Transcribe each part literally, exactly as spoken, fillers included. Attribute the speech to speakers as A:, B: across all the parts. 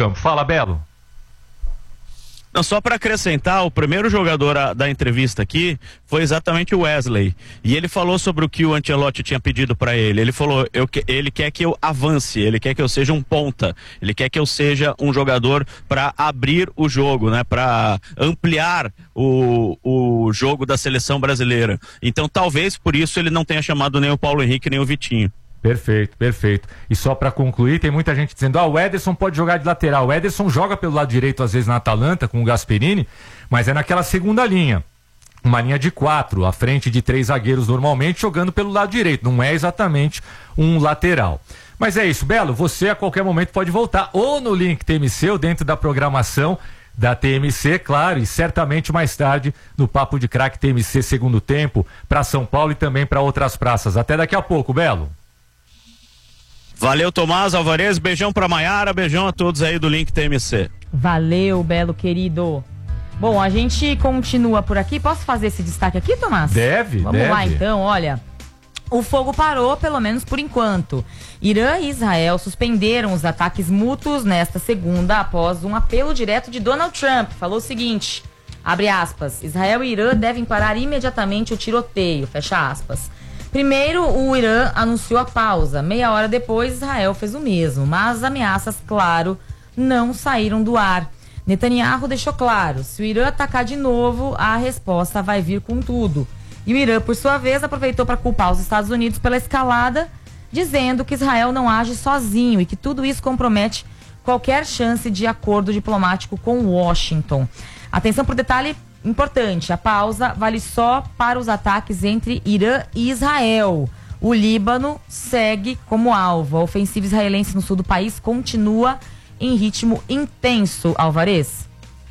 A: campo. Fala, Belo.
B: Não, só para acrescentar, o primeiro jogador a, da entrevista aqui foi exatamente o Wesley. E ele falou sobre o que o Ancelotti tinha pedido para ele. Ele falou, eu, ele quer que eu avance, ele quer que eu seja um ponta, ele quer que eu seja um jogador para abrir o jogo, né? Para ampliar o, o jogo da seleção brasileira. Então, talvez por isso ele não tenha chamado nem o Paulo Henrique nem o Vitinho.
A: Perfeito, perfeito. E só pra concluir, tem muita gente dizendo, ah, o Ederson pode jogar de lateral. O Ederson joga pelo lado direito, às vezes, na Atalanta, com o Gasperini, mas é naquela segunda linha. Uma linha de quatro, à frente de três zagueiros normalmente, jogando pelo lado direito. Não é exatamente um lateral. Mas é isso, Belo, você a qualquer momento pode voltar, ou no link T M C, ou dentro da programação da T M C, claro, e certamente mais tarde no Papo de Craque T M C segundo tempo, para São Paulo e também para outras praças. Até daqui a pouco, Belo.
B: Valeu, Tomás Alvarez, beijão pra Maiara, beijão a todos aí do Link T M C.
C: Valeu, Belo querido. Bom, a gente continua por aqui. Posso fazer esse destaque aqui, Tomás?
A: Deve,
C: Vamos
A: deve.
C: lá então, olha. O fogo parou, pelo menos por enquanto. Irã e Israel suspenderam os ataques mútuos nesta segunda após um apelo direto de Donald Trump. Falou o seguinte, abre aspas, Israel e Irã devem parar imediatamente o tiroteio, fecha aspas. Primeiro, o Irã anunciou a pausa. Meia hora depois, Israel fez o mesmo. Mas as ameaças, claro, não saíram do ar. Netanyahu deixou claro, se o Irã atacar de novo, a resposta vai vir com tudo. E o Irã, por sua vez, aproveitou para culpar os Estados Unidos pela escalada, dizendo que Israel não age sozinho e que tudo isso compromete qualquer chance de acordo diplomático com Washington. Atenção para o detalhe importante, a pausa vale só para os ataques entre Irã e Israel. O Líbano segue como alvo. A ofensiva israelense no sul do país continua em ritmo intenso, Alvarez.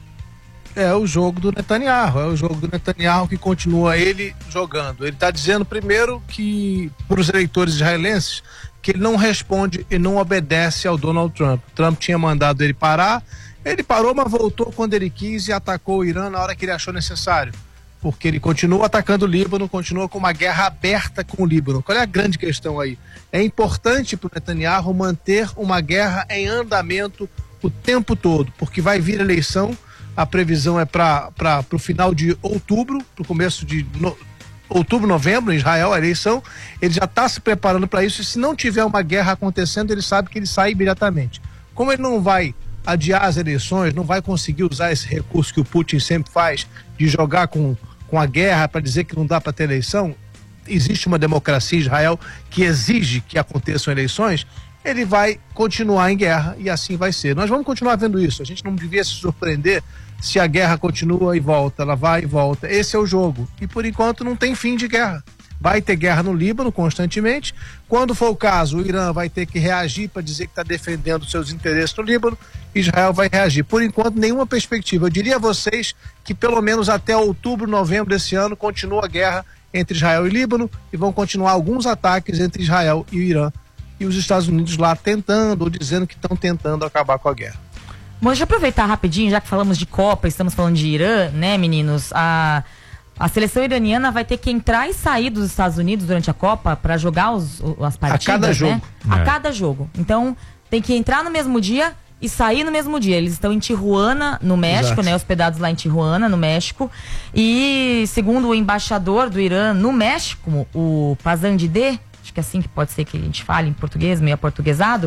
D: É o jogo do Netanyahu, é o jogo do Netanyahu que continua ele jogando. Ele está dizendo primeiro que, para os eleitores israelenses, que ele não responde e não obedece ao Donald Trump. Trump tinha mandado ele parar, ele parou, mas voltou quando ele quis e atacou o Irã na hora que ele achou necessário. Porque ele continua atacando o Líbano, continua com uma guerra aberta com o Líbano. Qual é a grande questão aí? É importante para o Netanyahu manter uma guerra em andamento o tempo todo, porque vai vir eleição, a previsão é para o final de outubro, para o começo de no, outubro, novembro, em Israel, a eleição. Ele já está se preparando para isso, e se não tiver uma guerra acontecendo, ele sabe que ele sai imediatamente. Como ele não vai adiar as eleições, não vai conseguir usar esse recurso que o Putin sempre faz, de jogar com, com a guerra para dizer que não dá para ter eleição, existe uma democracia em Israel que exige que aconteçam eleições, ele vai continuar em guerra e assim vai ser. Nós vamos continuar vendo isso, a gente não devia se surpreender se a guerra continua e volta, ela vai e volta. Esse é o jogo, e por enquanto não tem fim de guerra. Vai ter guerra no Líbano constantemente. Quando for o caso, o Irã vai ter que reagir para dizer que está defendendo seus interesses no Líbano. Israel vai reagir. Por enquanto, nenhuma perspectiva. Eu diria a vocês que pelo menos até outubro, novembro desse ano, continua a guerra entre Israel e Líbano, e vão continuar alguns ataques entre Israel e o Irã. E os Estados Unidos lá tentando, ou dizendo que estão tentando acabar com a guerra.
C: Bom, deixa eu aproveitar rapidinho, já que falamos de Copa, estamos falando de Irã, né, meninos? A... A seleção iraniana vai ter que entrar e sair dos Estados Unidos durante a Copa para jogar os, as partidas,
D: a cada jogo.
C: Né?
A: É.
C: A cada jogo. Então, tem que entrar no mesmo dia e sair no mesmo dia. Eles estão em Tijuana, no México,
D: Exato.
C: né? Hospedados lá em Tijuana, no México. E, segundo o embaixador do Irã no México, o Pazandideh, acho que é assim que pode ser que a gente fale em português, meio aportuguesado,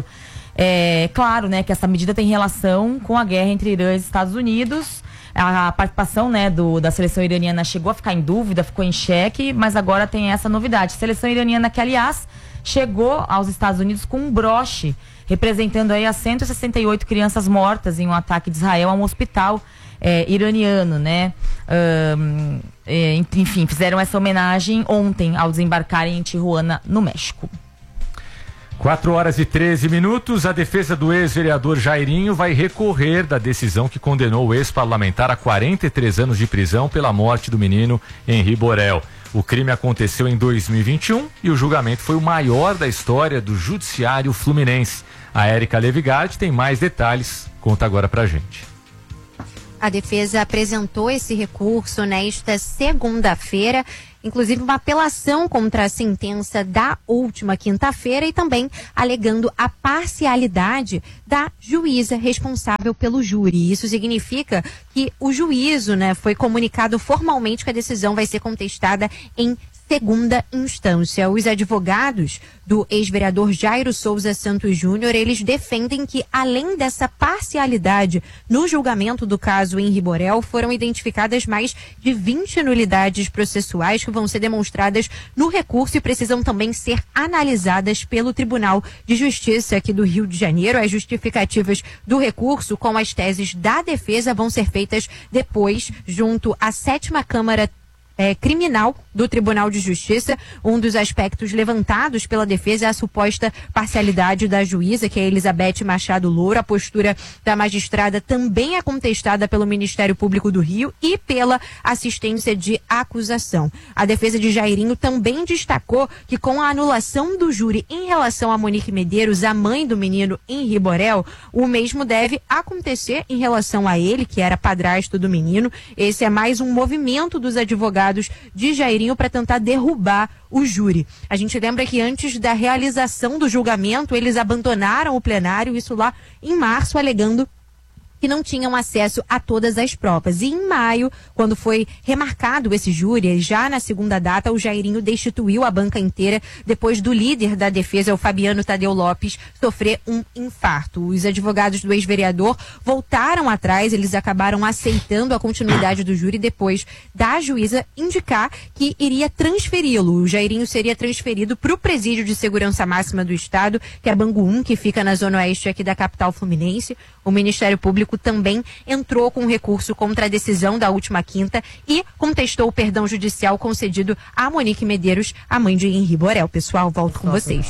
C: é claro, né, que essa medida tem relação com a guerra entre Irã e Estados Unidos. A participação, né, do, da seleção iraniana chegou a ficar em dúvida, ficou em xeque, mas agora tem essa novidade. Seleção iraniana que, aliás, chegou aos Estados Unidos com um broche, representando aí as cento e sessenta e oito crianças mortas em um ataque de Israel a um hospital é, iraniano, né? Um, é, enfim, fizeram essa homenagem ontem ao desembarcarem em Tijuana, no México.
A: quatro horas e treze minutos, a defesa do ex-vereador Jairinho vai recorrer da decisão que condenou o ex-parlamentar a quarenta e três anos de prisão pela morte do menino Henri Borel. O crime aconteceu em dois mil e vinte e um e o julgamento foi o maior da história do judiciário fluminense. A Érica Levigard tem mais detalhes, conta agora pra gente.
E: A defesa apresentou esse recurso nesta segunda-feira inclusive uma apelação contra a sentença da última quinta-feira e também alegando a parcialidade da juíza responsável pelo júri. Isso significa que o juízo, né, foi comunicado formalmente que a decisão vai ser contestada em segunda instância. Os advogados do ex-vereador Jairo Souza Santos Júnior, eles defendem que, além dessa parcialidade no julgamento do caso Henri Borel, foram identificadas mais de vinte nulidades processuais que vão ser demonstradas no recurso e precisam também ser analisadas pelo Tribunal de Justiça aqui do Rio de Janeiro. As justificativas do recurso com as teses da defesa vão ser feitas depois, junto à sétima Câmara É, criminal do Tribunal de Justiça. Um dos aspectos levantados pela defesa é a suposta parcialidade da juíza, que é Elizabeth Machado Louro. A postura da magistrada também é contestada pelo Ministério Público do Rio e pela assistência de acusação. A defesa de Jairinho também destacou que, com a anulação do júri em relação a Monique Medeiros, a mãe do menino Henri Borel, o mesmo deve acontecer em relação a ele, que era padrasto do menino. Esse é mais um movimento dos advogados de Jairinho para tentar derrubar o júri. A gente lembra que antes da realização do julgamento, eles abandonaram o plenário, isso lá em março, alegando que não tinham acesso a todas as provas. E em maio, quando foi remarcado esse júri, já na segunda data, o Jairinho destituiu a banca inteira depois do líder da defesa, o Fabiano Tadeu Lopes, sofrer um infarto. Os advogados do ex-vereador voltaram atrás, eles acabaram aceitando a continuidade do júri depois da juíza indicar que iria transferi-lo. O Jairinho seria transferido para o presídio de segurança máxima do estado, que é Bangu um, que fica na zona oeste aqui da capital fluminense. O Ministério Público também entrou com recurso contra a decisão da última quinta e contestou o perdão judicial concedido a Monique Medeiros, a mãe de Henri Borel. Pessoal, volto com vocês.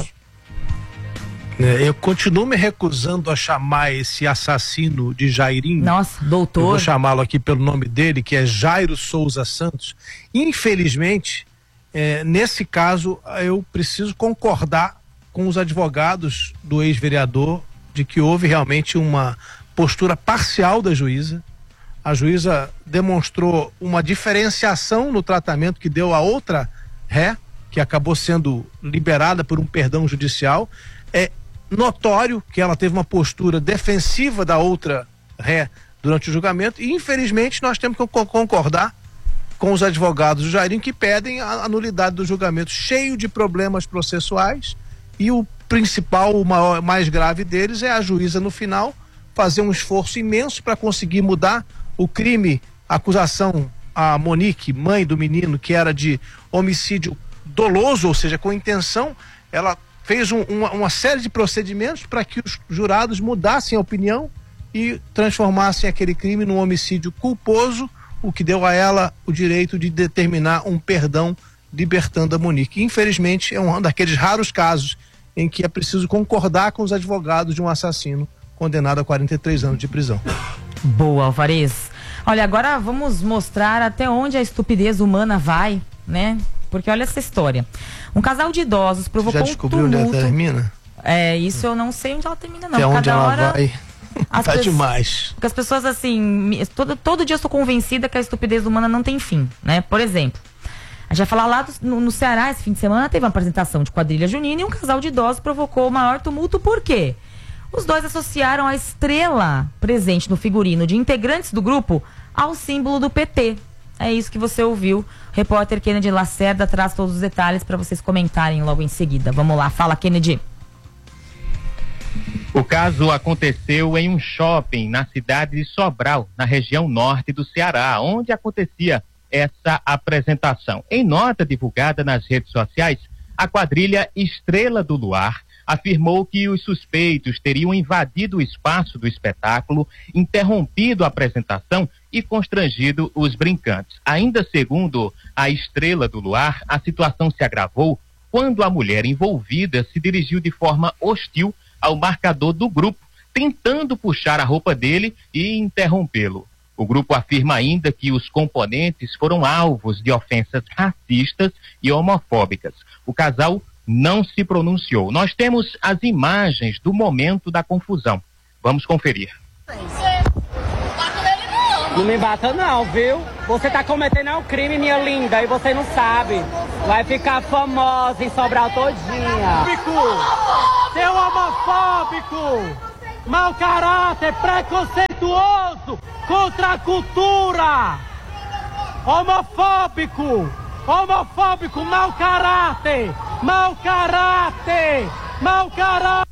D: Eu continuo me recusando a chamar esse assassino de Jairinho.
C: Nossa, doutor.
D: Eu vou chamá-lo aqui pelo nome dele, que é Jairo Souza Santos. Infelizmente, é, nesse caso, eu preciso concordar com os advogados do ex-vereador de que houve realmente uma postura parcial da juíza. A juíza demonstrou uma diferenciação no tratamento que deu a outra ré, que acabou sendo liberada por um perdão judicial. É notório que ela teve uma postura defensiva da outra ré durante o julgamento e, infelizmente, nós temos que concordar com os advogados do Jairinho que pedem a nulidade do julgamento, cheio de problemas processuais, e o principal, o maior, mais grave deles é a juíza no final fazer um esforço imenso para conseguir mudar o crime, a acusação a Monique, mãe do menino, que era de homicídio doloso, ou seja, com intenção. Ela fez um, uma, uma série de procedimentos para que os jurados mudassem a opinião e transformassem aquele crime num homicídio culposo, o que deu a ela o direito de determinar um perdão libertando a Monique. Infelizmente, é um daqueles raros casos em que é preciso concordar com os advogados de um assassino condenado a quarenta e três anos de prisão.
C: Boa, Alvarez. Olha, agora vamos mostrar até onde a estupidez humana vai, né? Porque olha essa história. Um casal de idosos provocou um tumulto. Já descobriu onde ela termina? É, isso eu não sei onde ela termina, não.
D: Até onde
C: Cada
D: ela
C: hora...
D: vai...
C: As
D: tá
C: pe...
D: demais.
C: Porque as pessoas, assim, todo, todo dia eu sou convencida que a estupidez humana não tem fim, né? Por exemplo, a gente vai falar lá do, no, no Ceará, esse fim de semana, teve uma apresentação de quadrilha junina e um casal de idosos provocou o maior tumulto. Por quê? Os dois associaram a estrela presente no figurino de integrantes do grupo ao símbolo do P T. É isso que você ouviu. O repórter Kennedy Lacerda traz todos os detalhes para vocês comentarem logo em seguida. Vamos lá, fala, Kennedy.
F: O caso aconteceu em um shopping na cidade de Sobral, na região norte do Ceará, onde acontecia essa apresentação. Em nota divulgada nas redes sociais, a quadrilha Estrela do Luar afirmou que os suspeitos teriam invadido o espaço do espetáculo, interrompido a apresentação e constrangido os brincantes. Ainda segundo a Estrela do Luar, a situação se agravou quando a mulher envolvida se dirigiu de forma hostil ao marcador do grupo, tentando puxar a roupa dele e interrompê-lo. O grupo afirma ainda que os componentes foram alvos de ofensas racistas e homofóbicas. O casal não se pronunciou. Nós temos as imagens do momento da confusão. Vamos conferir.
G: Não me bata não, viu? Você tá cometendo um crime, minha linda, e você não sabe. Vai ficar famosa em Sobral todinha. Seu homofóbico, mau caráter, preconceituoso contra a cultura. Homofóbico, homofóbico, mau caráter, mau caráter, mau caráter.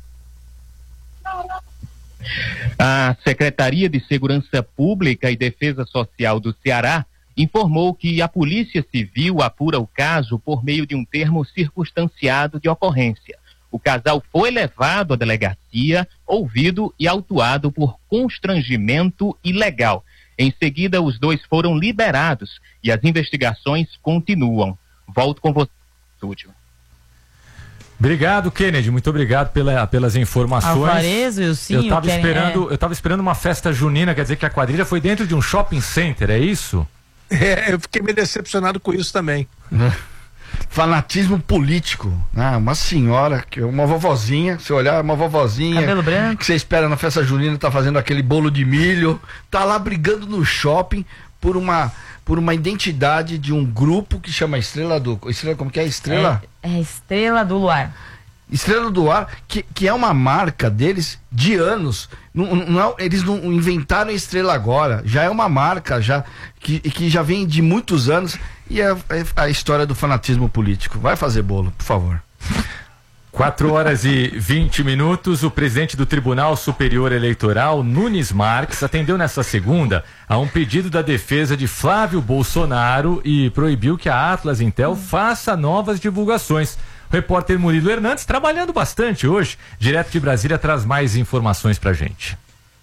F: A Secretaria de Segurança Pública e Defesa Social do Ceará informou que a Polícia Civil apura o caso por meio de um termo circunstanciado de ocorrência. O casal foi levado à delegacia, ouvido e autuado por constrangimento ilegal. Em seguida, os dois foram liberados e as investigações continuam. Volto com você, estúdio.
A: Obrigado, Kennedy. Muito obrigado pela, pelas informações.
C: Alvarezo e o Sim,
A: eu estava
C: querem,
A: esperando,
C: é...
A: eu estava esperando uma festa junina, quer dizer que a quadrilha foi dentro de um shopping center, é isso?
D: É, eu fiquei meio decepcionado com isso também.
H: Fanatismo político, né? Uma senhora, que uma vovozinha, se olhar, uma vovozinha
C: cabelo branco,
H: que você espera na festa junina, tá fazendo aquele bolo de milho, tá lá brigando no shopping por uma por uma identidade de um grupo que chama Estrela do... Estrela, como que é? Estrela?
C: É, é Estrela do Luar.
H: Estrela do Luar, que, que é uma marca deles de anos. Não, não, eles não inventaram a Estrela agora. Já é uma marca já que, que já vem de muitos anos. E é, é a história do fanatismo político. Vai fazer bolo, por favor.
A: quatro horas e vinte minutos, o presidente do Tribunal Superior Eleitoral, Nunes Marques, atendeu nesta segunda a um pedido da defesa de Flávio Bolsonaro e proibiu que a Atlas Intel faça novas divulgações. O repórter Murilo Hernandes, trabalhando bastante hoje, direto de Brasília, traz mais informações pra gente.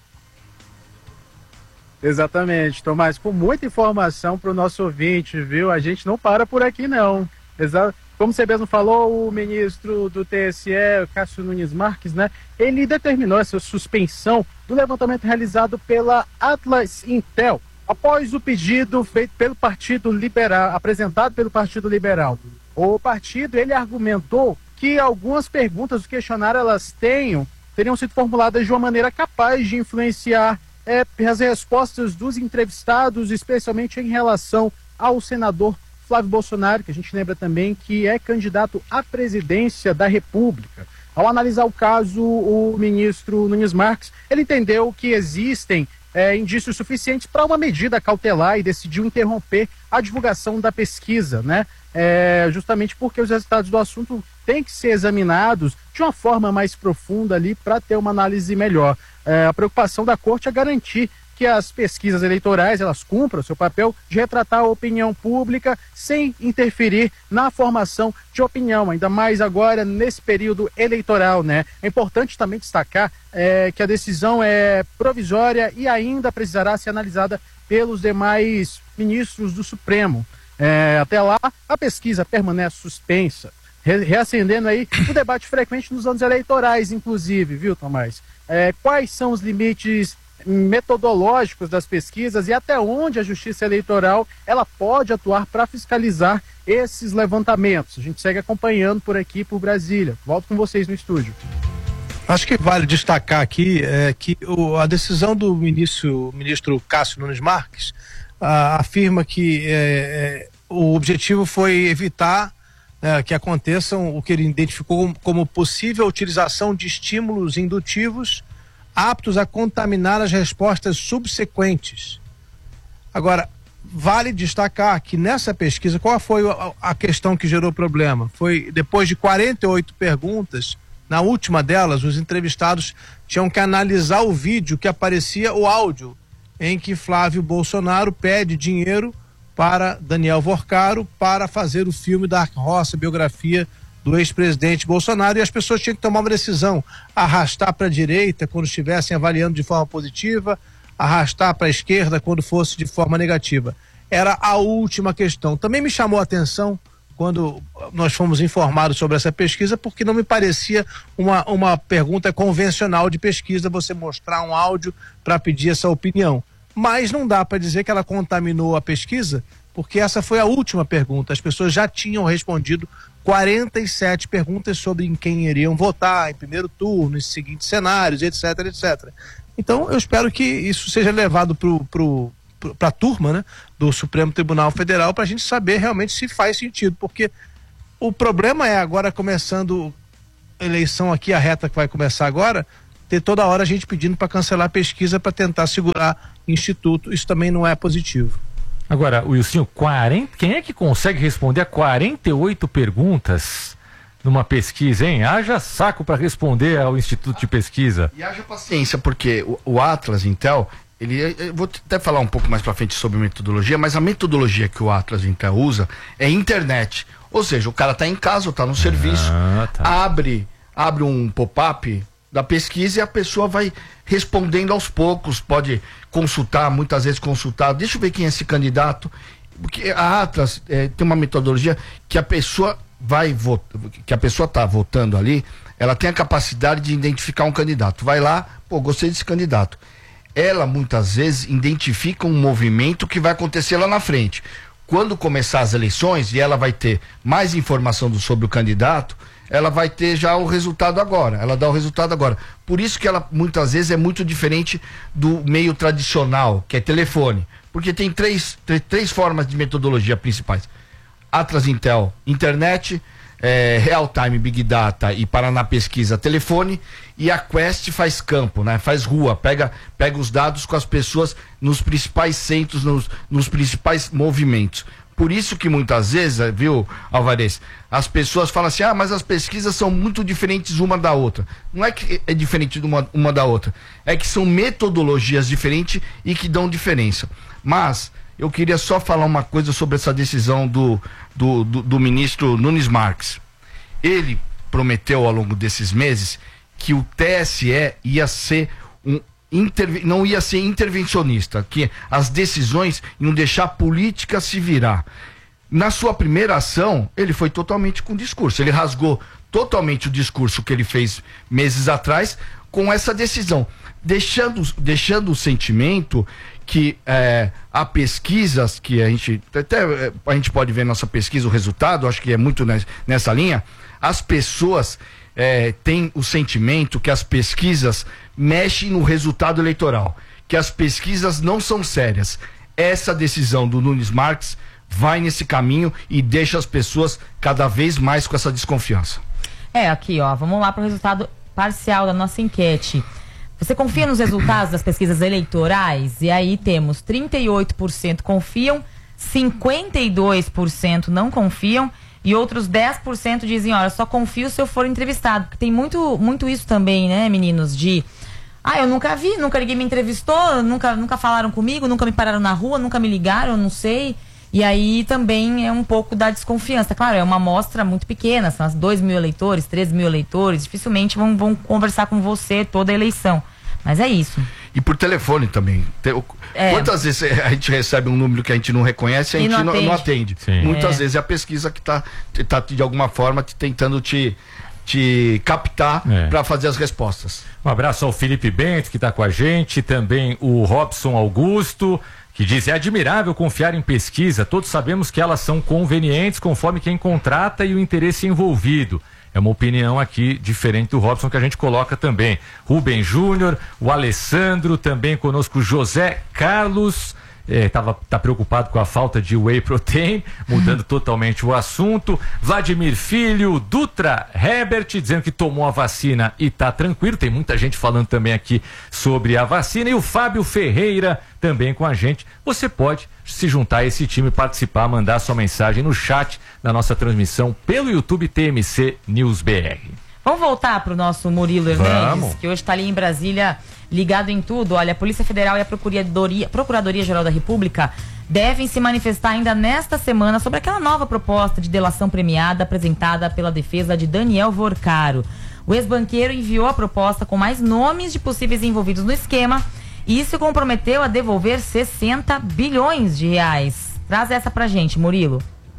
I: Exatamente, Tomás, com muita informação para o nosso ouvinte, viu? A gente não para por aqui, não. Exato. Como você mesmo falou, o ministro do T S E, Cássio Nunes Marques, né? Ele determinou essa suspensão do levantamento realizado pela Atlas Intel, após o pedido feito pelo Partido Liberal, apresentado pelo Partido Liberal. O partido, ele argumentou que algumas perguntas do questionário, elas tenham, teriam sido formuladas de uma maneira capaz de influenciar é, as respostas dos entrevistados, especialmente em relação ao senador Flávio Bolsonaro, que a gente lembra também que é candidato à presidência da República. Ao analisar o caso, o ministro Nunes Marques, ele entendeu que existem é, indícios suficientes para uma medida cautelar e decidiu interromper a divulgação da pesquisa, né? É, justamente porque os resultados do assunto têm que ser examinados de uma forma mais profunda ali para ter uma análise melhor. É, a preocupação da corte é garantir que as pesquisas eleitorais, elas cumpram o seu papel de retratar a opinião pública sem interferir na formação de opinião, ainda mais agora nesse período eleitoral, né? É importante também destacar é, que a decisão é provisória e ainda precisará ser analisada pelos demais ministros do Supremo. É, até lá, a pesquisa permanece suspensa, re reacendendo aí o debate frequente nos anos eleitorais, inclusive, viu, Tomás? É, quais são os limites metodológicos das pesquisas e até onde a Justiça Eleitoral ela pode atuar para fiscalizar esses levantamentos. A gente segue acompanhando por aqui, por Brasília. Volto com vocês no estúdio.
D: Acho que vale destacar aqui é, que o, a decisão do ministro, ministro Cássio Nunes Marques a, afirma que é, é, o objetivo foi evitar é, que aconteçam o que ele identificou como, como possível utilização de estímulos indutivos aptos a contaminar as respostas subsequentes. Agora, vale destacar que nessa pesquisa, qual foi a, a questão que gerou problema? Foi depois de quarenta e oito perguntas, na última delas, os entrevistados tinham que analisar o vídeo que aparecia, o áudio, em que Flávio Bolsonaro pede dinheiro para Daniel Vorcaro para fazer o filme da Roça, biografia do ex-presidente Bolsonaro, e as pessoas tinham que tomar uma decisão, arrastar para a direita quando estivessem avaliando de forma positiva, arrastar para a esquerda quando fosse de forma negativa. Era a última questão. Também me chamou a atenção quando nós fomos informados sobre essa pesquisa, porque não me parecia uma, uma pergunta convencional de pesquisa, você mostrar um áudio para pedir essa opinião. Mas não dá para dizer que ela contaminou a pesquisa, porque essa foi a última pergunta. As pessoas já tinham respondido quarenta e sete perguntas sobre em quem iriam votar em primeiro turno, em seguintes cenários, etc, etcétera. Então eu espero que isso seja levado para para a turma, né, do Supremo Tribunal Federal, para a gente saber realmente se faz sentido, porque o problema é agora, começando a eleição aqui, a reta que vai começar agora, ter toda hora a gente pedindo para cancelar a pesquisa para tentar segurar o Instituto. Isso também não é positivo.
A: Agora, Wilson, quarenta, quem é que consegue responder a quarenta e oito perguntas numa pesquisa, hein? Haja saco para responder ao Instituto de Pesquisa.
H: E haja paciência, porque o, o Atlas Intel, ele, eu vou até falar um pouco mais para frente sobre metodologia, mas a metodologia que o Atlas Intel usa é internet. Ou seja, o cara tá em casa, ou tá no serviço,
A: ah, tá.
H: abre, abre um pop-up da pesquisa e a pessoa vai respondendo aos poucos, pode consultar, muitas vezes consultar, deixa eu ver quem é esse candidato, porque a Atlas é, tem uma metodologia que a pessoa vai votar, que a pessoa está votando ali, ela tem a capacidade de identificar um candidato, vai lá, pô, gostei desse candidato, ela muitas vezes identifica um movimento que vai acontecer lá na frente, quando começar as eleições e ela vai ter mais informação do, sobre o candidato, ela vai ter já o resultado agora, ela dá o resultado agora. Por isso que ela muitas vezes é muito diferente do meio tradicional, que é telefone. Porque tem três, três, três formas de metodologia principais. Atlas Intel, internet, é, Real Time, Big Data e Paraná Pesquisa, telefone. E a Quest faz campo, né? Faz rua, pega, pega os dados com as pessoas nos principais centros, nos, nos principais movimentos. Por isso que muitas vezes, viu, Alvarez, as pessoas falam assim, ah, mas as pesquisas são muito diferentes uma da outra. Não é que é diferente de uma, uma da outra, é que são metodologias diferentes e que dão diferença. Mas eu queria só falar uma coisa sobre essa decisão do, do, do, do ministro Nunes Marques. Ele prometeu ao longo desses meses que o T S E ia ser um Interve... não ia ser intervencionista, que as decisões iam deixar a política se virar. Na sua primeira ação, ele foi totalmente com o discurso, ele rasgou totalmente o discurso que ele fez meses atrás com essa decisão, deixando, deixando o sentimento que é, há pesquisas que a gente, até a gente pode ver nossa pesquisa, o resultado, acho que é muito nessa linha, as pessoas É, tem o sentimento que as pesquisas mexem no resultado eleitoral, que as pesquisas não são sérias. Essa decisão do Nunes Marques vai nesse caminho e deixa as pessoas cada vez mais com essa desconfiança.
C: É, aqui ó, vamos lá para o resultado parcial da nossa enquete. Você confia nos resultados das pesquisas eleitorais? E aí temos trinta e oito por cento confiam, cinquenta e dois por cento não confiam e outros dez por cento dizem, olha, só confio se eu for entrevistado. Porque tem muito, muito isso também, né, meninos, de... Ah, eu nunca vi, nunca ninguém me entrevistou, nunca, nunca falaram comigo, nunca me pararam na rua, nunca me ligaram, eu não sei. E aí também é um pouco da desconfiança. Claro, é uma amostra muito pequena, são as dois mil eleitores, três mil eleitores, dificilmente vão, vão conversar com você toda a eleição. Mas é isso.
H: E por telefone também. É. Quantas vezes a gente recebe um número que a gente não reconhece e a gente não, não atende? Não atende. Muitas é. vezes é a pesquisa que está tá, de alguma forma te, tentando te, te captar é. para fazer as respostas.
A: Um abraço ao Felipe Bento, que está com a gente, também o Robson Augusto, que diz, é admirável confiar em pesquisa, todos sabemos que elas são convenientes conforme quem contrata e o interesse envolvido. É uma opinião aqui diferente do Robson que a gente coloca também. Rubem Júnior, o Alessandro, também conosco José Carlos, é, tava, tá preocupado com a falta de whey protein, mudando totalmente o assunto. Vladimir Filho, Dutra Herbert, dizendo que tomou a vacina e tá tranquilo. Tem muita gente falando também aqui sobre a vacina. E o Fábio Ferreira também com a gente. Você pode se juntar a esse time, participar, mandar sua mensagem no chat da nossa transmissão pelo YouTube T M C News B R.
C: Vamos voltar para o nosso Murilo Hernandes, Vamos. que hoje está ali em Brasília, ligado em tudo. Olha, a Polícia Federal e a Procuradoria, Procuradoria-Geral da República devem se manifestar ainda nesta semana sobre aquela nova proposta de delação premiada apresentada pela defesa de Daniel Vorcaro. O ex-banqueiro enviou a proposta com mais nomes de possíveis envolvidos no esquema e se comprometeu a devolver sessenta bilhões de reais. Traz essa pra gente, Murilo.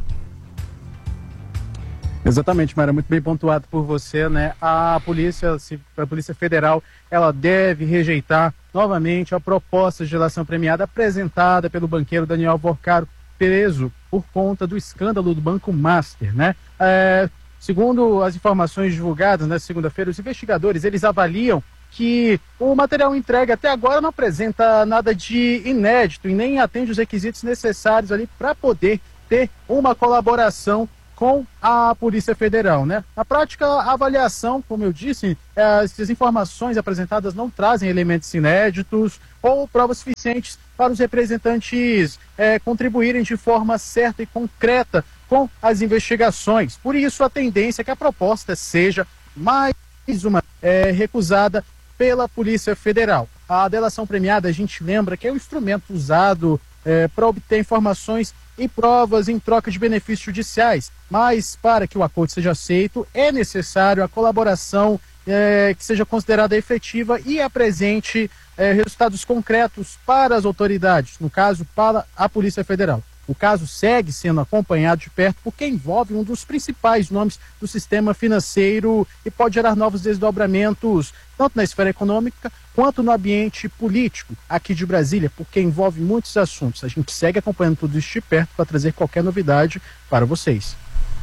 I: Exatamente, Mara, muito bem pontuado por você, né? A Polícia, a Polícia Federal, ela deve rejeitar novamente a proposta de delação premiada apresentada pelo banqueiro Daniel Vorcaro, preso por conta do escândalo do Banco Master, né? É, segundo as informações divulgadas na segunda-feira, os investigadores, eles avaliam que o material entregue até agora não apresenta nada de inédito e nem atende os requisitos necessários ali para poder ter uma colaboração com a Polícia Federal, né? Na prática, a avaliação, como eu disse, as informações apresentadas não trazem elementos inéditos ou provas suficientes para os representantes é, contribuírem de forma certa e concreta com as investigações. Por isso, a tendência é que a proposta seja mais uma é, recusada pela Polícia Federal. A delação premiada, a gente lembra que é um instrumento usado é, para obter informações e provas em troca de benefícios judiciais, mas para que o acordo seja aceito é necessário a colaboração é, que seja considerada efetiva e apresente é, resultados concretos para as autoridades, no caso para a Polícia Federal. O caso segue sendo acompanhado de perto porque envolve um dos principais nomes do sistema financeiro e pode gerar novos desdobramentos, tanto na esfera econômica quanto no ambiente político aqui de Brasília, porque envolve muitos assuntos. A gente segue acompanhando tudo isso de perto para trazer qualquer novidade para vocês.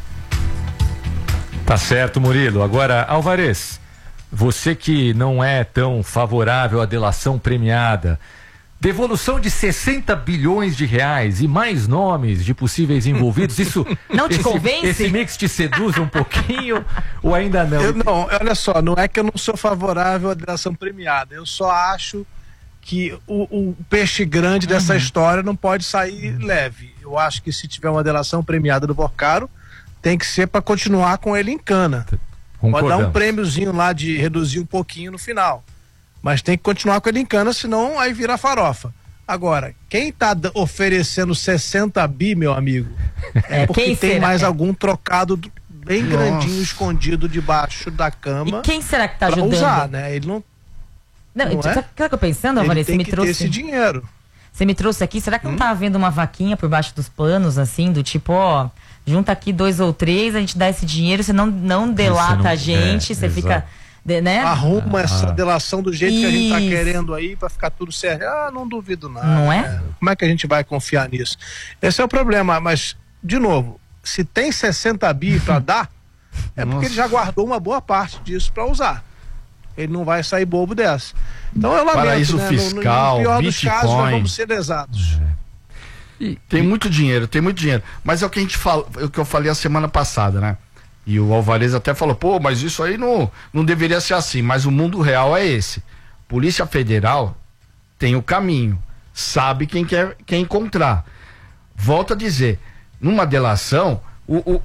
A: Tá certo, Murilo. Agora, Alvarez, você que não é tão favorável à delação premiada, devolução de sessenta bilhões de reais e mais nomes de possíveis envolvidos, isso
C: não te
A: esse,
C: convence?
A: Esse mix te seduz um pouquinho ou ainda não?
D: Eu não, olha só, não é que eu não sou favorável à delação premiada, eu só acho que o, o peixe grande dessa uhum. história não pode sair uhum. leve. Eu acho que se tiver uma delação premiada do Vocaro, tem que ser para continuar com ele em cana. Pode dar um prêmiozinho lá de reduzir um pouquinho no final. Mas tem que continuar com ele em cana, senão aí vira farofa. Agora, quem tá oferecendo sessenta bi, meu amigo, é porque quem tem será? mais algum trocado bem Nossa. grandinho escondido debaixo da cama.
C: E quem será que tá
D: pra
C: ajudando?
D: usar, né? Ele não.
C: Não,
D: não
C: sabe o que eu tô pensando, Alvarez? Você me trouxe
D: esse dinheiro.
C: Você me trouxe aqui, será que não hum? tá havendo uma vaquinha por baixo dos panos, assim, do tipo, ó, junta aqui dois ou três, a gente dá esse dinheiro, você não, não delata não, a gente, é, você exato. fica. De, né?
D: Arruma ah, essa delação do jeito
C: isso.
D: que a gente tá querendo aí pra ficar tudo certo. Ah, não duvido nada.
C: Não é?
D: Né? Como é que a gente vai confiar nisso? Esse é o problema, mas, de novo, se tem sessenta bi pra dar, é porque ele já guardou uma boa parte disso pra usar. Ele não vai sair bobo dessa. Então eu lamento,
H: Paraíso
D: né?
H: fiscal,
D: no, no pior
H: Bitcoin.
D: dos casos, nós vamos ser lesados.
H: E tem muito dinheiro, tem muito dinheiro. Mas é o que a gente fala, é o que eu falei a semana passada, né? E o Alvarez até falou, pô, mas isso aí não, não deveria ser assim. Mas o mundo real é esse. Polícia Federal tem o caminho, sabe quem quer, quer encontrar. Volto a dizer, numa delação, o, o,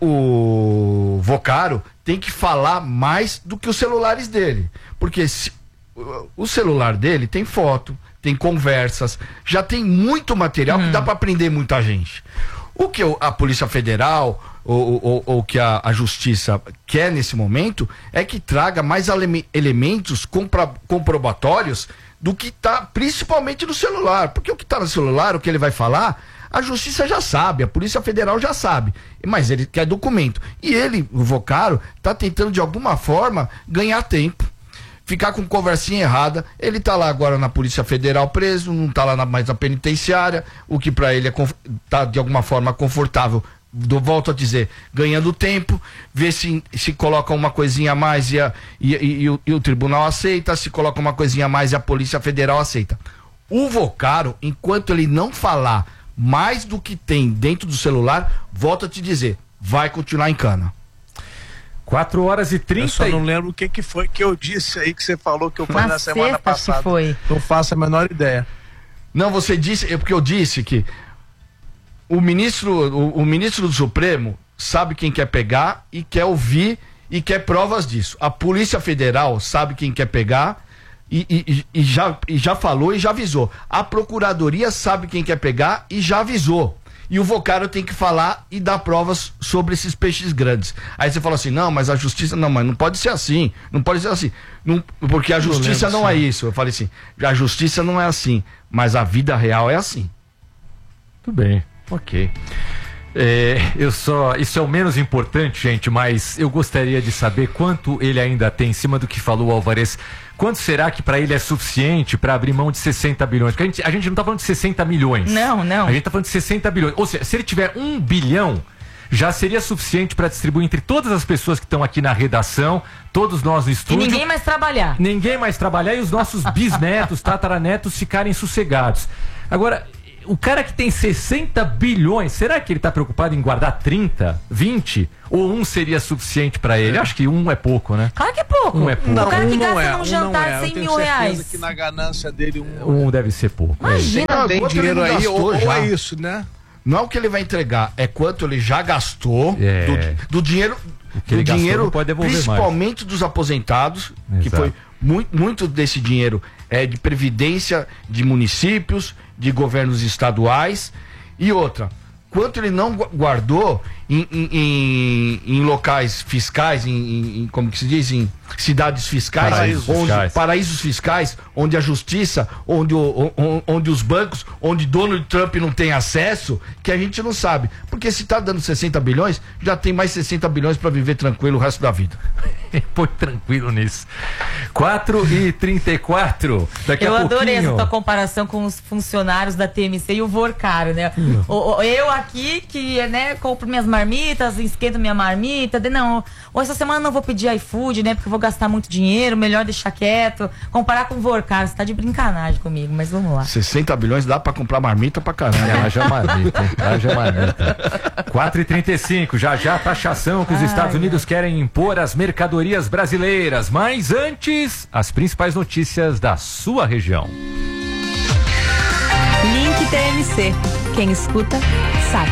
H: o Vocaro tem que falar mais do que os celulares dele. Porque se, o, o celular dele tem foto, tem conversas, já tem muito material hum. que dá para prender muita gente. O que a Polícia Federal ou, ou, ou que a, a Justiça quer nesse momento é que traga mais ele, elementos compra, comprobatórios do que está principalmente no celular. Porque o que está no celular, o que ele vai falar, a Justiça já sabe, a Polícia Federal já sabe, mas ele quer documento. E ele, o Vocaro, está tentando de alguma forma ganhar tempo. Ficar com conversinha errada, ele tá lá agora na Polícia Federal preso, não tá lá na, mais na penitenciária, o que para ele é tá de alguma forma confortável, do, volto a dizer, ganhando tempo, ver se, se coloca uma coisinha a mais e, a, e, e, e, o, e o tribunal aceita, se coloca uma coisinha a mais e a Polícia Federal aceita. O Vocaro, enquanto ele não falar mais do que tem dentro do celular, volto a te dizer, vai continuar em cana.
A: quatro horas e trinta.
D: Eu só não lembro o que, que foi que eu disse aí que você falou que eu falei na, na semana
C: sexta,
D: passada.
C: Que foi.
D: Não faço a menor ideia.
H: Não, você disse, é porque eu disse que o ministro, o, o ministro do Supremo sabe quem quer pegar e quer ouvir e quer provas disso. A Polícia Federal sabe quem quer pegar e, e, e, já, e já falou e já avisou. A Procuradoria sabe quem quer pegar e já avisou. E o Vocaro tem que falar e dar provas sobre esses peixes grandes. Aí você fala assim, não, mas a Justiça, não, mas não pode ser assim, não pode ser assim, não, porque a Justiça não, não é isso. Eu falei assim, a Justiça não é assim, mas a vida real é assim.
A: Tudo bem, ok. É, eu só, isso é o menos importante, gente, mas eu gostaria de saber quanto ele ainda tem, em cima do que falou o Alvarez, quanto será que para ele é suficiente para abrir mão de sessenta bilhões? Porque a gente, a gente não tá falando de sessenta milhões.
C: Não, não.
A: A gente tá falando de sessenta bilhões. Ou seja, se ele tiver um bilhão, já seria suficiente para distribuir entre todas as pessoas que estão aqui na redação, todos nós no estúdio.
C: E ninguém mais trabalhar.
A: Ninguém mais trabalhar e os nossos bisnetos, tataranetos ficarem sossegados. Agora, o cara que tem sessenta bilhões, será que ele está preocupado em guardar trinta, vinte? Ou um seria suficiente para ele? Acho que um é pouco, né?
C: Claro que é pouco.
A: Um é pouco.
C: Não, o cara que
D: um
C: gasta
D: é,
C: num
D: um
C: jantar
D: é.
C: cem
D: Eu tenho
C: mil
D: certeza
C: reais.
D: que na ganância dele um,
A: Um deve ser pouco.
C: Imagina.
H: Ah,
D: tem
H: quanto
D: dinheiro
H: ele não
D: aí, ou,
H: gastou
D: ou
H: já?
D: é isso, né?
H: Não é o que ele vai entregar, é quanto ele já gastou
A: É.
H: do, do dinheiro,
A: que ele
H: do
A: gastou
H: dinheiro
A: não pode devolver
H: principalmente dos aposentados, que
A: Exato.
H: foi muito, muito desse dinheiro é de previdência de municípios, de governos estaduais e outra. Quanto ele não gu- guardou em, em, em, em locais fiscais, em, em- em- como que se diz, em cidades fiscais,
A: Paraísos
H: onde,
A: fiscais.
H: paraísos fiscais, onde a justiça, onde, o, o- onde os bancos, onde Donald Trump não tem acesso, que a gente não sabe. Porque se tá dando sessenta bilhões, já tem mais sessenta bilhões para viver tranquilo o resto da vida.
A: Põe tranquilo nisso. quatro e trinta e quatro. Daqui
C: Eu
A: a
C: adorei essa
A: pouquinho.
C: tua comparação com os funcionários da T M C e o Vorcaro, né? O, o- eu aqui que, né, compro minhas marmitas, esquento minha marmita, de, não, ou essa semana não vou pedir iFood, né, porque eu vou gastar muito dinheiro, melhor deixar quieto. Comparar com o Vorcaro, você tá de brincanagem comigo, mas vamos lá.
H: sessenta bilhões dá para comprar marmita pra caramba.
A: É, haja marmita, hein? Haja marmita. quatro e trinta e cinco, já já a taxação que os
C: Ai,
A: Estados Unidos
C: ai.
A: querem impor às mercadorias brasileiras. Mas antes, as principais notícias da sua região.
J: Link T M C. Quem escuta, sabe.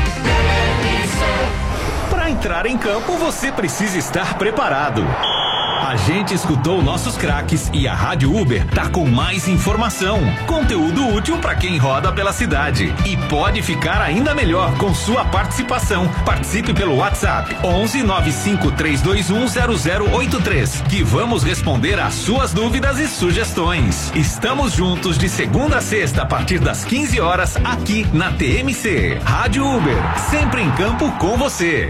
K: Para entrar em campo, você precisa estar preparado. A gente escutou nossos craques e a Rádio Uber tá com mais informação, conteúdo útil para quem roda pela cidade e pode ficar ainda melhor com sua participação. Participe pelo WhatsApp onze nove cinco três dois um zero zero oito três, que vamos responder às suas dúvidas e sugestões. Estamos juntos de segunda a sexta a partir das quinze horas aqui na T M C. Rádio Uber, sempre em campo com você.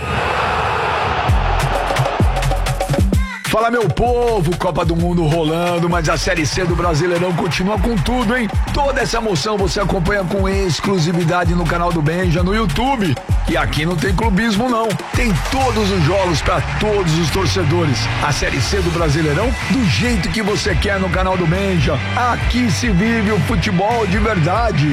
L: Fala, meu povo, Copa do Mundo rolando, mas a Série C do Brasileirão continua com tudo, hein? Toda essa emoção você acompanha com exclusividade no canal do Benja no YouTube. E aqui não tem clubismo, não. Tem todos os jogos para todos os torcedores. A Série C do Brasileirão do jeito que você quer no canal do Benja. Aqui se vive o futebol de verdade.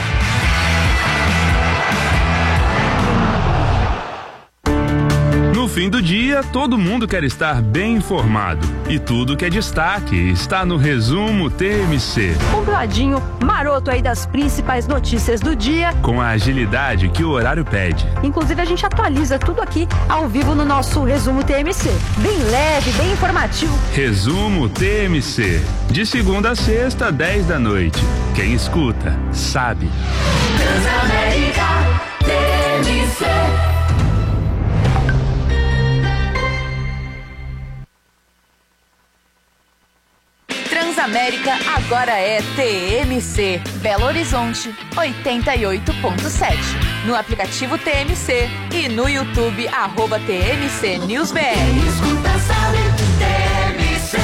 M: No fim do dia, todo mundo quer estar bem informado. E tudo que é destaque está no Resumo T M C.
J: Compladinho, maroto aí das principais notícias do dia.
M: Com a agilidade que o horário pede.
J: Inclusive, a gente atualiza tudo aqui ao vivo no nosso Resumo T M C. Bem leve, bem informativo.
M: Resumo T M C. De segunda a sexta, dez da noite. Quem escuta, sabe.
N: Transamérica T M C.
O: Transamérica agora é T M C, Belo Horizonte, oitenta e oito ponto sete. No aplicativo T M C e no YouTube, arroba T M C News B R.
N: Escuta, sabe, T M C.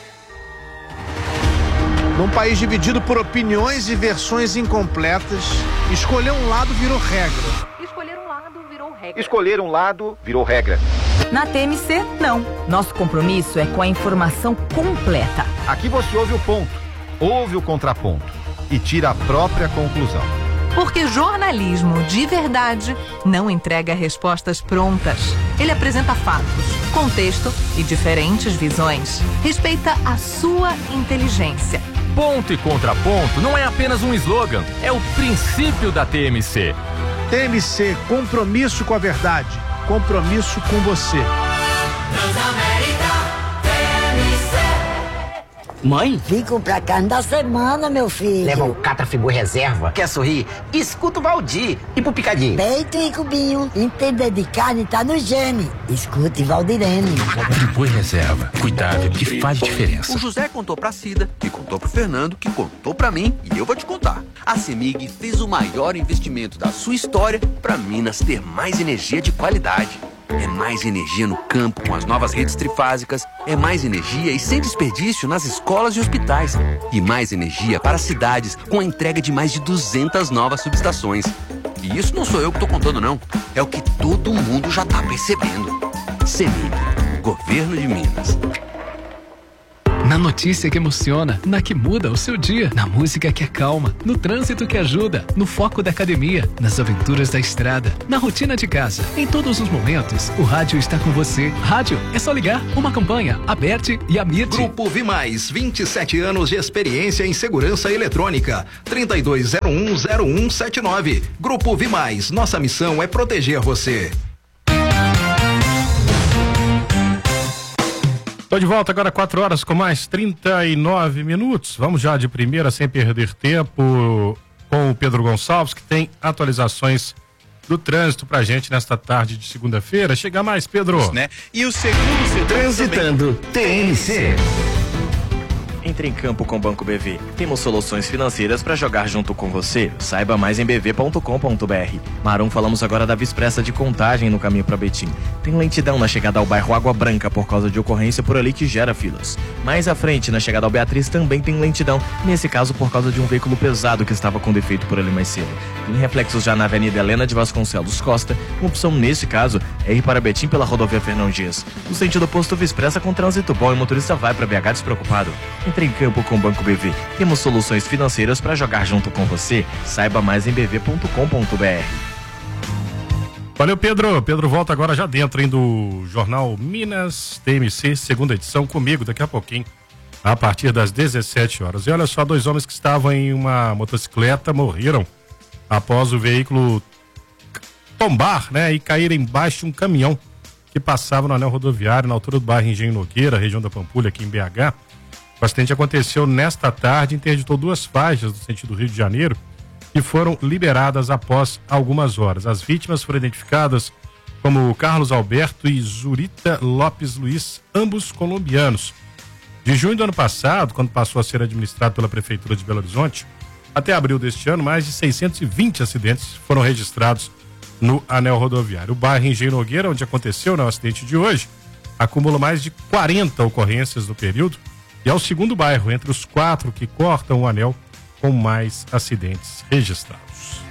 D: Num país dividido por opiniões e versões incompletas, escolher um lado virou regra.
J: Escolher um lado virou regra.
P: Escolher um lado virou regra.
C: Na T M C, não. Nosso compromisso é com a informação completa.
P: Aqui você ouve o ponto, ouve o contraponto e tira a própria conclusão.
Q: Porque jornalismo de verdade não entrega respostas prontas. Ele apresenta fatos, contexto e diferentes visões. Respeita a sua inteligência.
A: Ponto e contraponto não é apenas um slogan, é o princípio da T M C.
D: T M C, compromisso com a verdade, compromisso com você.
N: Transamérica T M C.
R: Mãe? Vim comprar carne da semana, meu filho.
S: Leva o Catrafibu Reserva. Quer sorrir? Escuta o Valdir. E pro Picadinho?
R: Peito e cubinho. Entender de carne tá no gene. Escute Valdirene.
T: Catrafibu Reserva. Cuidado que faz diferença.
U: O José contou pra Cida, que contou pro Fernando, que contou pra mim, e eu vou te contar. A CEMIG fez o maior investimento da sua história pra Minas ter mais energia de qualidade. É mais energia no campo com as novas redes trifásicas, é mais energia e sem desperdício nas escolas e hospitais, e mais energia para cidades com a entrega de mais de duzentas novas subestações. E isso não sou eu que tô contando, não. É é o que todo mundo já tá percebendo. CEMIG, Governo de Minas.
B: Na notícia que emociona, na que muda o seu dia, na música que acalma, no trânsito que ajuda, no foco da academia, nas aventuras da estrada, na rotina de casa. Em todos os momentos, o rádio está com você. Rádio, é só ligar. Uma campanha, Aberte e Amite.
V: Grupo Vimais, vinte e sete anos de experiência em segurança eletrônica. trinta e dois zero um zero um sete nove. Grupo Vimais, nossa missão é proteger você.
W: Estou de volta agora, quatro horas com mais trinta e nove minutos. Vamos já de primeira, sem perder tempo, com o Pedro Gonçalves, que tem atualizações do trânsito pra gente nesta tarde de segunda-feira. Chega mais, Pedro.
X: Né? E o segundo setor
V: Transitando
X: também...
V: T N C.
X: Entre em campo com o Banco B V. Temos soluções financeiras para jogar junto com você. Saiba mais em b v ponto com ponto b r. Marum, falamos agora da Vispressa de Contagem no caminho para Betim. Tem lentidão na chegada ao bairro Água Branca por causa de ocorrência por ali que gera filas. Mais à frente, na chegada ao Beatriz, também tem lentidão. Nesse caso, por causa de um veículo pesado que estava com defeito por ali mais cedo. Tem reflexos já na Avenida Helena de Vasconcelos Costa. Uma opção nesse caso é ir para Betim pela rodovia Fernão Dias. No sentido oposto, Vispressa com trânsito bom e o motorista vai para B H despreocupado. Entre em campo com o Banco B V. Temos soluções financeiras para jogar junto com você. Saiba mais em b v ponto com ponto b r.
W: Valeu, Pedro. Pedro volta agora já dentro, hein, do Jornal Minas T M C, segunda edição, comigo daqui a pouquinho, a partir das dezessete horas. E olha só, dois homens que estavam em uma motocicleta morreram após o veículo tombar, né, e cair embaixo de um caminhão que passava no anel rodoviário na altura do bairro Engenho Nogueira, região da Pampulha, aqui em B H. O acidente aconteceu nesta tarde, interditou duas faixas do sentido Rio de Janeiro e foram liberadas após algumas horas. As vítimas foram identificadas como Carlos Alberto e Zurita Lopes Luiz, ambos colombianos. De junho do ano passado, quando passou a ser administrado pela Prefeitura de Belo Horizonte, até abril deste ano, mais de seiscentos e vinte acidentes foram registrados no anel rodoviário. O bairro Engenho Nogueira, onde aconteceu né, o acidente de hoje, acumula mais de quarenta ocorrências no período e é o segundo bairro entre os quatro que cortam o anel com mais acidentes registrados.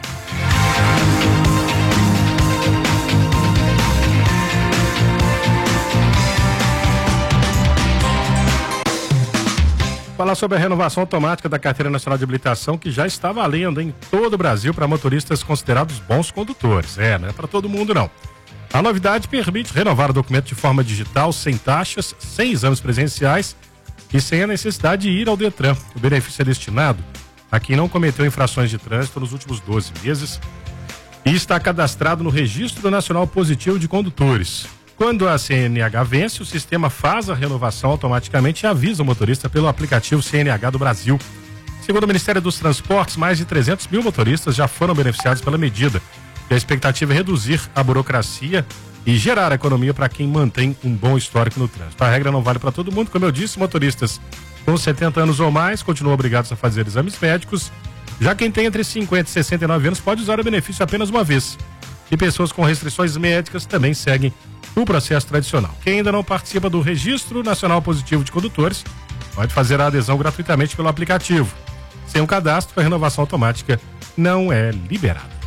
W: Falar sobre a renovação automática da Carteira Nacional de Habilitação, que já está valendo em todo o Brasil para motoristas considerados bons condutores. É, não é para todo mundo não. A novidade permite renovar o documento de forma digital, sem taxas, sem exames presenciais e sem a necessidade de ir ao Detran. O benefício é destinado a quem não cometeu infrações de trânsito nos últimos doze meses e está cadastrado no Registro Nacional Positivo de Condutores. Quando a C N H vence, o sistema faz a renovação automaticamente e avisa o motorista pelo aplicativo C N H do Brasil. Segundo o Ministério dos Transportes, mais de trezentos mil motoristas já foram beneficiados pela medida. E a expectativa é reduzir a burocracia e gerar economia para quem mantém um bom histórico no trânsito. A regra não vale para todo mundo, como eu disse, motoristas com setenta anos ou mais continuam obrigados a fazer exames médicos. Já quem tem entre cinquenta e sessenta e nove anos pode usar o benefício apenas uma vez. E pessoas com restrições médicas também seguem o processo tradicional. Quem ainda não participa do Registro Nacional Positivo de Condutores pode fazer a adesão gratuitamente pelo aplicativo. Sem um cadastro, a renovação automática não é liberada.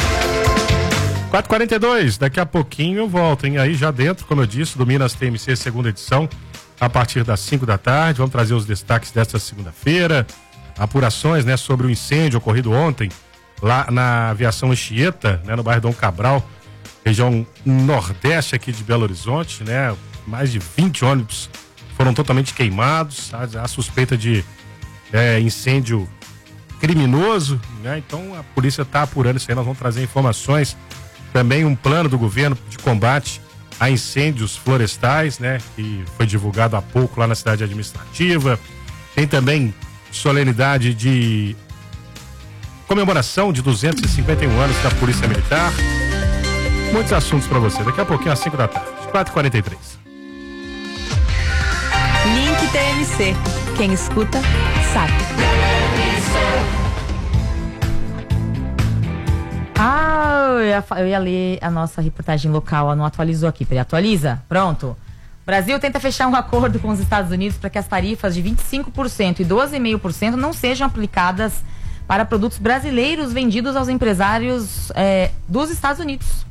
W: quatro e quarenta e dois, daqui a pouquinho eu volto, hein? Aí já dentro, como eu disse, do Minas T M C segunda edição, a partir das cinco da tarde. Vamos trazer os destaques desta segunda-feira, apurações, né, sobre o incêndio ocorrido ontem lá na Aviação Anchieta, né, no bairro Dom Cabral, região nordeste aqui de Belo Horizonte, né? Mais de vinte ônibus foram totalmente queimados, a, a suspeita de é, incêndio criminoso, né? Então a polícia está apurando isso aí, nós vamos trazer informações. Também um plano do governo de combate a incêndios florestais, né? Que foi divulgado há pouco lá na cidade administrativa. Tem também solenidade de comemoração de duzentos e cinquenta e um anos da Polícia Militar. Muitos assuntos para você. Daqui a pouquinho, às cinco da tarde. quatro e quarenta e três.
Q: Link T M C. Quem escuta, sabe.
C: Ah, eu ia, eu ia ler a nossa reportagem local. Ela não atualizou aqui. Peraí, atualiza? Pronto. O Brasil tenta fechar um acordo com os Estados Unidos para que as tarifas de vinte e cinco por cento e doze vírgula cinco por cento não sejam aplicadas para produtos brasileiros vendidos aos empresários é, dos Estados Unidos.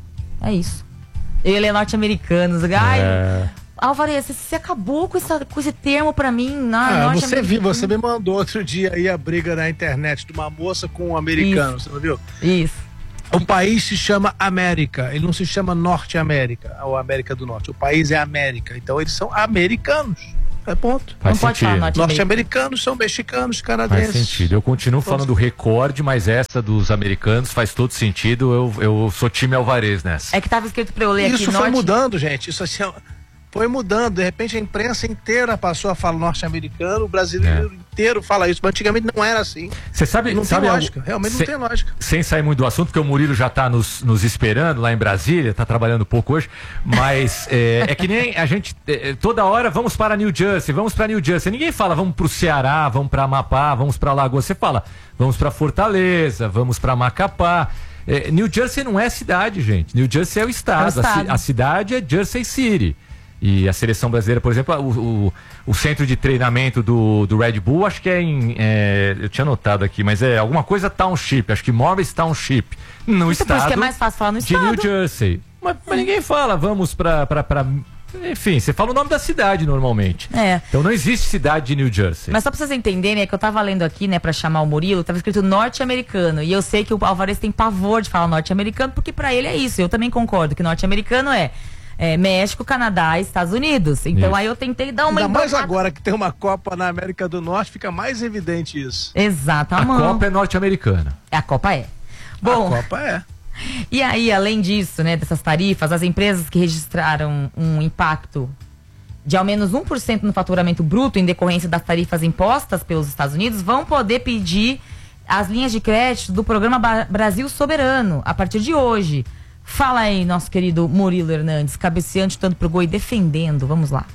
C: É isso. Ele é norte-americano. Ai,
A: É.
C: Alvarez, você, você acabou com, essa, com esse termo pra mim. Na,
D: Ah, você viu, você me mandou outro dia aí a briga na internet de uma moça com um americano,
C: Isso.
D: você não viu?
C: Isso.
D: O país se chama América, ele não se chama Norte América, ou América do Norte. O país é América, então eles são americanos. É ponto.
A: Faz Não pode sentido. falar
D: Norte-americanos são mexicanos, canadenses.
A: Faz sentido. Eu continuo falando do recorde, mas essa dos americanos faz todo sentido. Eu, eu sou time Alvarez nessa.
C: É que tava escrito pra eu ler aqui.
D: Isso foi
C: norte...
D: mudando, gente. Isso assim, foi mudando. De repente a imprensa inteira passou a falar norte-americano, o brasileiro
A: É.
D: inteiro fala isso. Mas antigamente não era assim.
A: Você sabe,
D: não
A: sabe
D: tem
A: algo-
D: lógica. Realmente
A: Cê-
D: não tem lógica.
A: Sem sair muito do assunto, porque o Murilo já está nos, nos esperando lá em Brasília, está trabalhando pouco hoje, mas é, é que nem a gente, é, toda hora vamos para New Jersey, vamos para New Jersey. Ninguém fala vamos para o Ceará, vamos para Amapá, vamos para Alagoas. Você fala vamos para Fortaleza, vamos para Macapá. É, New Jersey não é cidade, gente. New Jersey é o estado.
C: É o estado.
A: A, ci- a cidade é Jersey City. E a seleção brasileira, por exemplo, o, o, o centro de treinamento do, do Red Bull, acho que é em. É, eu tinha anotado aqui, mas é alguma coisa Township, acho que Morris Township. No
C: Então, por
A: estado.
C: isso que é mais fácil falar no
A: de
C: estado.
A: New Jersey. Mas, mas ninguém fala, vamos pra, pra, pra. Enfim, você fala o nome da cidade normalmente.
C: É.
A: Então não existe cidade de New Jersey.
C: Mas só pra vocês entenderem, é que eu tava lendo aqui, né, pra chamar o Murilo, tava escrito norte-americano. E eu sei que o Alvarez tem pavor de falar norte-americano, porque pra ele é isso. Eu também concordo que norte-americano é, é México, Canadá e Estados Unidos. Então
D: Isso.
C: aí eu tentei dar uma
D: Ainda mais
C: embarcada.
D: agora que tem uma Copa na América do Norte, fica mais evidente isso.
C: Exato,
A: A
C: mão.
A: Copa é norte-americana.
C: A Copa é. Bom,
D: A Copa é.
C: E aí, além disso, né, dessas tarifas, as empresas que registraram um impacto de ao menos um por cento no faturamento bruto em decorrência das tarifas impostas pelos Estados Unidos vão poder pedir as linhas de crédito do programa Ba- Brasil Soberano a partir de hoje. Fala aí, nosso querido Murilo Hernandes, cabeceante tanto pro gol e defendendo. Vamos lá.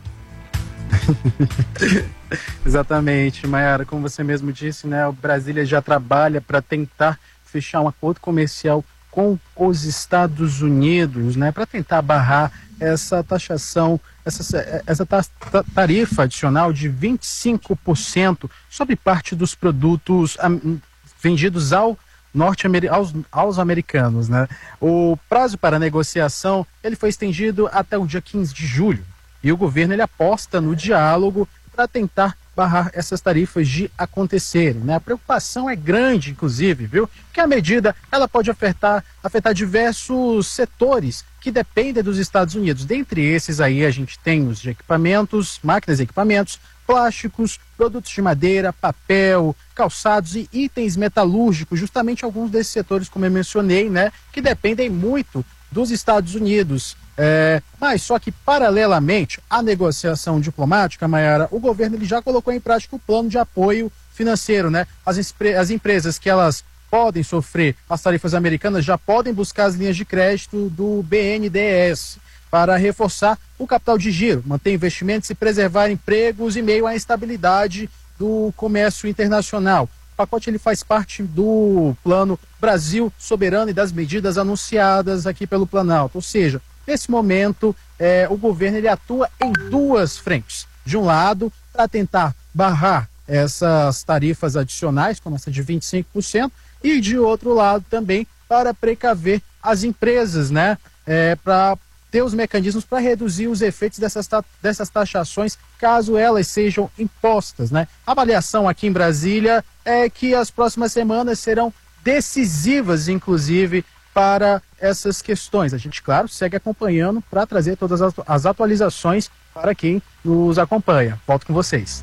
E: Exatamente, Mayara, como você mesmo disse, né, o Brasília já trabalha para tentar fechar um acordo comercial com os Estados Unidos, né, para tentar barrar essa taxação, essa, essa ta- ta- tarifa adicional de vinte e cinco por cento sobre parte dos produtos am, vendidos ao norte aos, aos americanos, né? O prazo para negociação ele foi estendido até o dia quinze de julho e o governo ele aposta no diálogo para tentar barrar essas tarifas de acontecerem, né? A preocupação é grande, inclusive, viu? Que a medida ela pode afetar, afetar diversos setores que dependem dos Estados Unidos. Dentre esses aí a gente tem os de equipamentos, máquinas e equipamentos, plásticos, produtos de madeira, papel, calçados e itens metalúrgicos, justamente alguns desses setores, como eu mencionei, né, que dependem muito dos Estados Unidos. É, mas só que, paralelamente à negociação diplomática, Mayara, o governo ele já colocou em prática o plano de apoio financeiro, né? As, espre- as empresas que elas podem sofrer as tarifas americanas já podem buscar as linhas de crédito do B N D E S para reforçar o capital de giro, manter investimentos e preservar empregos em meio à instabilidade do comércio internacional. O pacote ele faz parte do plano Brasil Soberano e das medidas anunciadas aqui pelo Planalto. Ou seja, nesse momento, eh, o governo ele atua em duas frentes. De um lado, para tentar barrar essas tarifas adicionais, como essa de vinte e cinco por cento, e de outro lado também para precaver as empresas, né? Eh, para ter os mecanismos para reduzir os efeitos dessas, ta dessas taxações, caso elas sejam impostas, né? A avaliação aqui em Brasília é que as próximas semanas serão decisivas, inclusive, para essas questões. A gente, claro, segue acompanhando para trazer todas as, as atualizações para quem nos acompanha. Volto com vocês.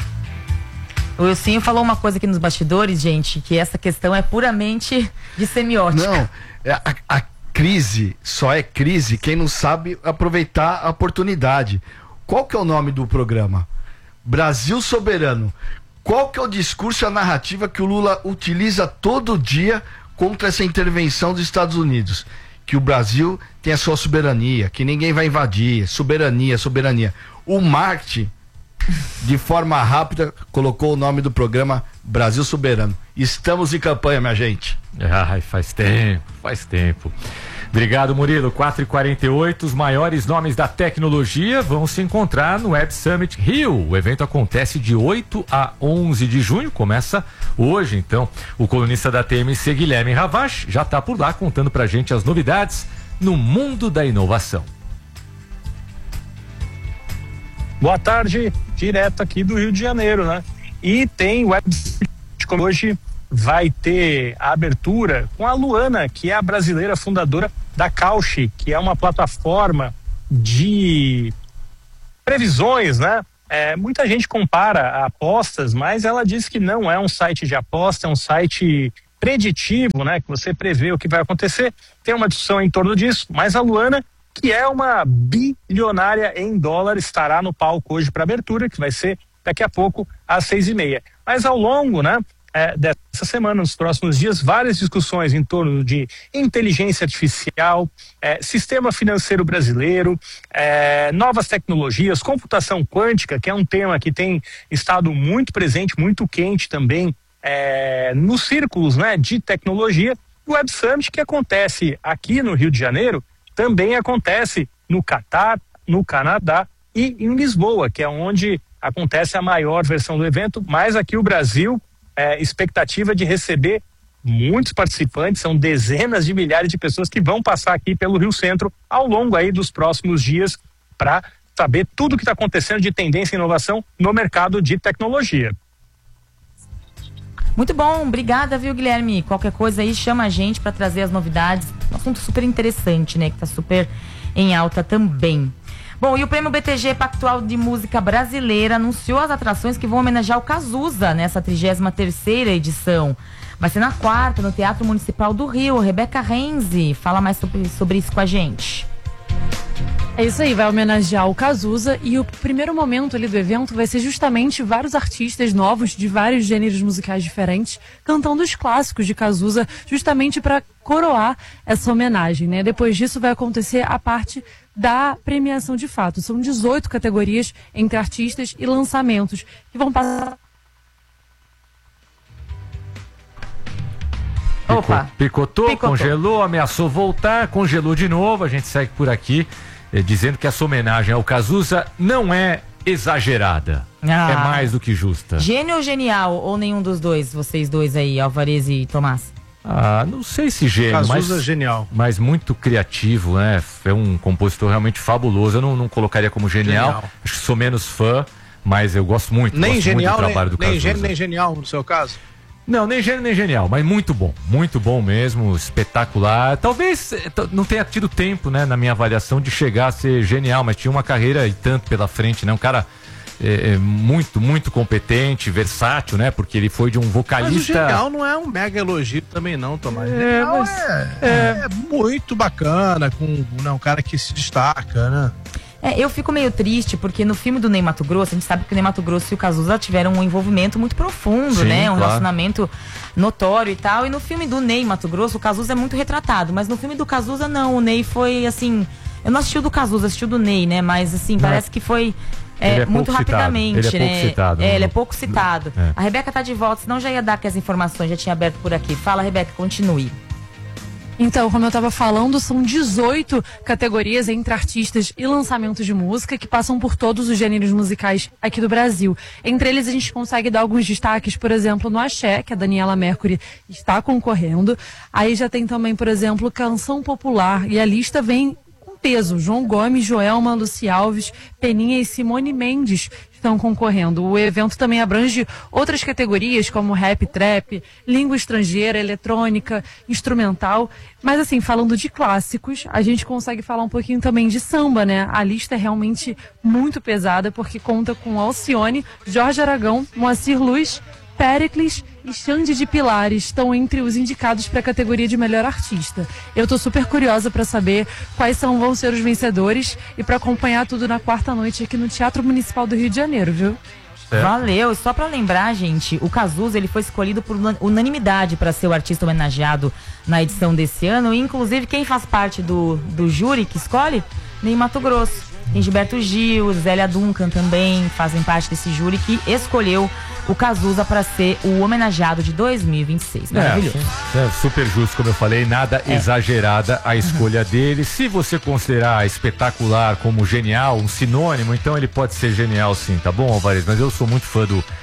C: O Wilsinho falou uma coisa aqui nos bastidores, gente, que essa questão é puramente de semiótica.
H: Não, é a, a crise só é crise quem não sabe aproveitar a oportunidade. Qual que é o nome do programa? Brasil Soberano. Qual que é o discurso e a narrativa que o Lula utiliza todo dia contra essa intervenção dos Estados Unidos? Que o Brasil tem a sua soberania, que ninguém vai invadir, soberania, soberania. O marketing, de forma rápida, colocou o nome do programa Brasil Soberano. Estamos em campanha, minha gente.
A: Ai, faz tempo, faz tempo. Obrigado, Murilo. quatro e quarenta e oito, os maiores nomes da tecnologia vão se encontrar no Web Summit Rio. O evento acontece de oito a onze de junho, começa hoje, então. O colunista da T M C, Guilherme Ravache, já está por lá contando pra gente as novidades no mundo da inovação.
F: Boa tarde, direto aqui do Rio de Janeiro, né? E tem web como hoje vai ter a abertura com a Luana, que é a brasileira fundadora da Cauchy, que é uma plataforma de previsões, né? É, muita gente compara apostas, mas ela diz que não é um site de aposta, é um site preditivo, né? Que você prevê o que vai acontecer. Tem uma discussão em torno disso, mas a Luana, que é uma bilionária em dólar, estará no palco hoje para abertura, que vai ser daqui a pouco às seis e meia. Mas ao longo, né, é, dessa semana, nos próximos dias, várias discussões em torno de inteligência artificial, é, sistema financeiro brasileiro, é, novas tecnologias, computação quântica, que é um tema que tem estado muito presente, muito quente também é, nos círculos, né, de tecnologia. O Web Summit, que acontece aqui no Rio de Janeiro, também acontece no Catar, no Canadá e em Lisboa, que é onde acontece a maior versão do evento, mas aqui o Brasil, é, expectativa de receber muitos participantes, são dezenas de milhares de pessoas que vão passar aqui pelo Rio Centro ao longo aí dos próximos dias para saber tudo o que está acontecendo de tendência e inovação no mercado de tecnologia.
C: Muito bom, obrigada, viu, Guilherme? Qualquer coisa aí, chama a gente para trazer as novidades. Um assunto super interessante, né? Que tá super em alta também. Bom, e o Prêmio B T G Pactual de Música Brasileira anunciou as atrações que vão homenagear o Cazuza nessa trigésima terceira edição. Vai ser na quarta, no Teatro Municipal do Rio. Rebeca Renzi fala mais sobre, sobre isso com a gente.
G: É isso aí, vai homenagear o Cazuza e o primeiro momento ali do evento vai ser justamente vários artistas novos de vários gêneros musicais diferentes cantando os clássicos de Cazuza justamente para coroar essa homenagem, né? Depois disso vai acontecer a parte da premiação de fato. São dezoito categorias entre artistas e lançamentos que vão passar.
A: Opa. Picotou, Picotou, congelou, ameaçou voltar, congelou de novo. A gente segue por aqui eh, dizendo que essa homenagem ao Cazuza não é exagerada. Ah. É mais do que justa.
C: Gênio ou genial? Ou nenhum dos dois, vocês dois aí, Alvarez e Tomás?
A: Ah, não sei se gênio,
D: Cazuza
A: mas,
D: é genial.
A: mas muito criativo, né? É um compositor realmente fabuloso. Eu não, não colocaria como genial. genial. Acho que sou menos fã, mas eu gosto muito.
D: Nem
A: gosto
D: genial,
A: muito do trabalho
D: nem,
A: do Cazuza.
D: nem gênio, nem genial no seu caso?
A: Não, nem gênio nem genial, mas muito bom, muito bom mesmo, espetacular. Talvez não tenha tido tempo, né, na minha avaliação, de chegar a ser genial, mas tinha uma carreira e tanto pela frente, né? Um cara é, é, muito, muito competente, versátil, né? Porque ele foi de um vocalista.
D: Mas o genial não é um mega elogio também, não, Tomás.
A: É, mas
D: é, é, é muito bacana, com não, um cara que se destaca, né?
C: É, eu fico meio triste porque no filme do Ney Matogrosso, a gente sabe que o Ney Matogrosso e o Cazuza tiveram um envolvimento muito profundo, Sim, né? Um claro. relacionamento notório e tal. E no filme do Ney Matogrosso, o Cazuza é muito retratado. Mas no filme do Cazuza, não. O Ney foi, assim... Eu não assisti o do Cazuza, assisti o do Ney, né? Mas, assim, não. parece que foi... É, é muito rapidamente,
A: ele é
C: né?
A: Pouco citado,
C: é, ele é pouco citado.
A: É.
C: A Rebeca tá de volta, senão já ia dar aqui as informações, já tinha aberto por aqui. Fala, Rebeca, continue.
G: Então, como eu estava falando, são dezoito categorias entre artistas e lançamentos de música que passam por todos os gêneros musicais aqui do Brasil. Entre eles, a gente consegue dar alguns destaques, por exemplo, no Axé, que a Daniela Mercury está concorrendo. Aí já tem também, por exemplo, canção popular. E a lista vem com peso. João Gomes, Joelma, Luci Alves, Peninha e Simone Mendes estão concorrendo. O evento também abrange outras categorias como rap, trap, língua estrangeira, eletrônica, instrumental. Mas assim, falando de clássicos, a gente consegue falar um pouquinho também de samba, né? A lista é realmente muito pesada porque conta com Alcione, Jorge Aragão, Moacir Luz, Péricles e Xande de Pilares estão entre os indicados para a categoria de melhor artista. Eu tô super curiosa para saber quais são, vão ser os vencedores e para acompanhar tudo na quarta noite aqui no Teatro Municipal do Rio de Janeiro, viu?
C: É. Valeu, só para lembrar, gente, o Cazuza ele foi escolhido por unanimidade para ser o artista homenageado na edição desse ano, e inclusive quem faz parte do, do júri que escolhe? Ney Matogrosso. Tem Gilberto Gil, Zélia Duncan também fazem parte desse júri que escolheu o Cazuza para ser o homenageado de dois mil e vinte e seis. Maravilhoso.
A: É, é super justo, como eu falei, nada é. exagerada a escolha uhum. dele. Se você considerar espetacular como genial, um sinônimo, então ele pode ser genial sim, tá bom, Alvarez? Mas eu sou muito fã do,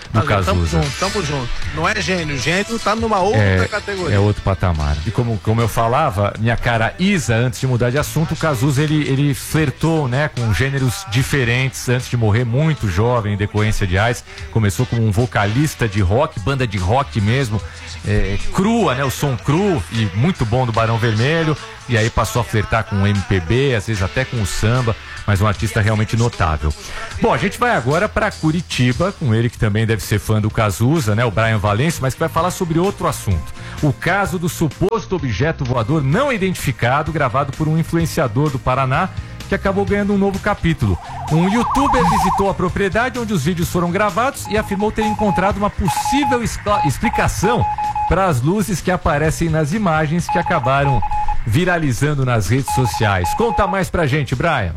A: do
D: Valeu, tamo
A: Cazuza.
D: junto, tamo junto. Não é gênio, gênio tá numa outra
A: É,
D: categoria.
A: é outro patamar. E como, como eu falava, minha cara Isa, antes de mudar de assunto, o Cazuza ele, ele flertou, né, com gêneros diferentes antes de morrer muito jovem em decorrência de AIDS. Começou como um vocalista de rock, banda de rock mesmo, é, crua, né, o som cru e muito bom do Barão Vermelho. E aí passou a flertar com o M P B, às vezes até com o samba, mas um artista realmente notável. Bom, a gente vai agora para Curitiba, com ele que também deve ser fã do Cazuza, né, o Brian Valência, mas que vai falar sobre outro assunto. O caso do suposto objeto voador não identificado, gravado por um influenciador do Paraná, que acabou ganhando um novo capítulo. Um youtuber visitou a propriedade onde os vídeos foram gravados e afirmou ter encontrado uma possível escla- explicação para as luzes que aparecem nas imagens que acabaram viralizando nas redes sociais. Conta mais pra gente, Brian.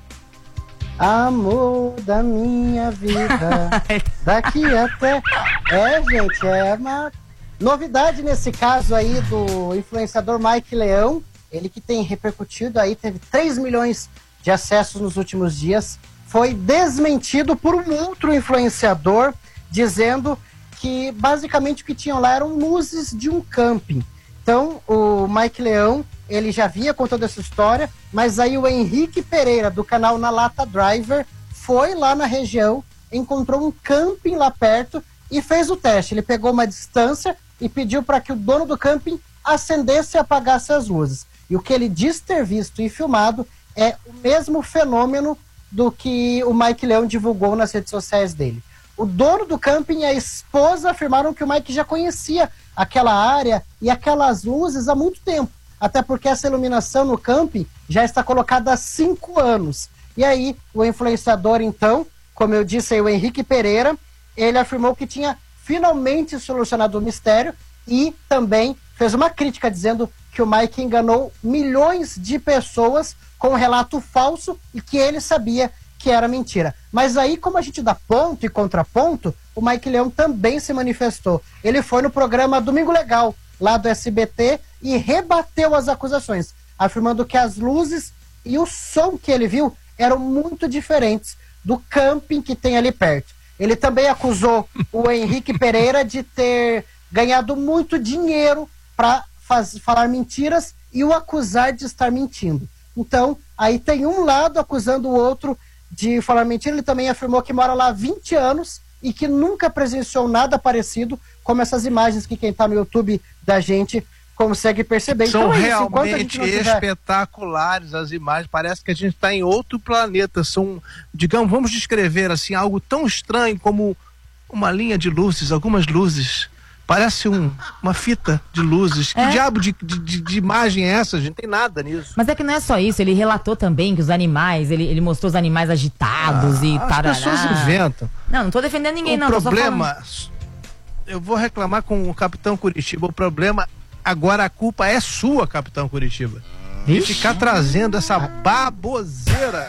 I: Amor da minha vida, daqui até... É, gente, é uma novidade nesse caso aí do influenciador Mike Leão, ele que tem repercutido aí, teve três milhões de acessos nos últimos dias, foi desmentido por um outro influenciador, dizendo que basicamente o que tinham lá eram luzes de um camping. Então, o Mike Leão, ele já vinha contando essa história, mas aí o Henrique Pereira, do canal Na Lata Driver, foi lá na região, encontrou um camping lá perto e fez o teste. Ele pegou uma distância e pediu para que o dono do camping acendesse e apagasse as luzes. E o que ele diz ter visto e filmado é o mesmo fenômeno do que o Mike Leão divulgou nas redes sociais dele. O dono do camping e a esposa afirmaram que o Mike já conhecia aquela área e aquelas luzes há muito tempo. Até porque essa iluminação no camping já está colocada há cinco anos. E aí, o influenciador, então, como eu disse aí, o Henrique Pereira, ele afirmou que tinha finalmente solucionado o mistério e também fez uma crítica dizendo que o Mike enganou milhões de pessoas com um relato falso e que ele sabia que era mentira. Mas aí, como a gente dá ponto e contraponto, o Mike Leão também se manifestou. Ele foi no programa Domingo Legal, lá do S B T, e rebateu as acusações, afirmando que as luzes e o som que ele viu eram muito diferentes do camping que tem ali perto. Ele também acusou o Henrique Pereira de ter ganhado muito dinheiro para falar mentiras e o acusar de estar mentindo. Então, aí tem um lado acusando o outro de falar mentira. Ele também afirmou que mora lá há vinte anos e que nunca presenciou nada parecido, como essas imagens que quem está no YouTube da gente consegue perceber.
D: São
I: então, é isso,
D: realmente
I: não tiver...
D: espetaculares as imagens, parece que a gente está em outro planeta. São, digamos, vamos descrever assim, algo tão estranho como uma linha de luzes, algumas luzes. Parece um, uma fita de luzes.
C: É?
D: Que diabo de, de, de imagem é essa, gente? Não tem nada nisso.
C: Mas é que não é só isso, ele relatou também que os animais, ele, ele mostrou os animais agitados
D: Ah,
C: e
D: as
C: tarará.
D: pessoas inventam.
C: Não, não tô defendendo ninguém,
D: o
C: não. tô só
D: problema,
C: falando.
D: eu vou reclamar com o Capitão Curitiba. O problema, agora a culpa é sua, Capitão Curitiba. De ficar trazendo essa baboseira.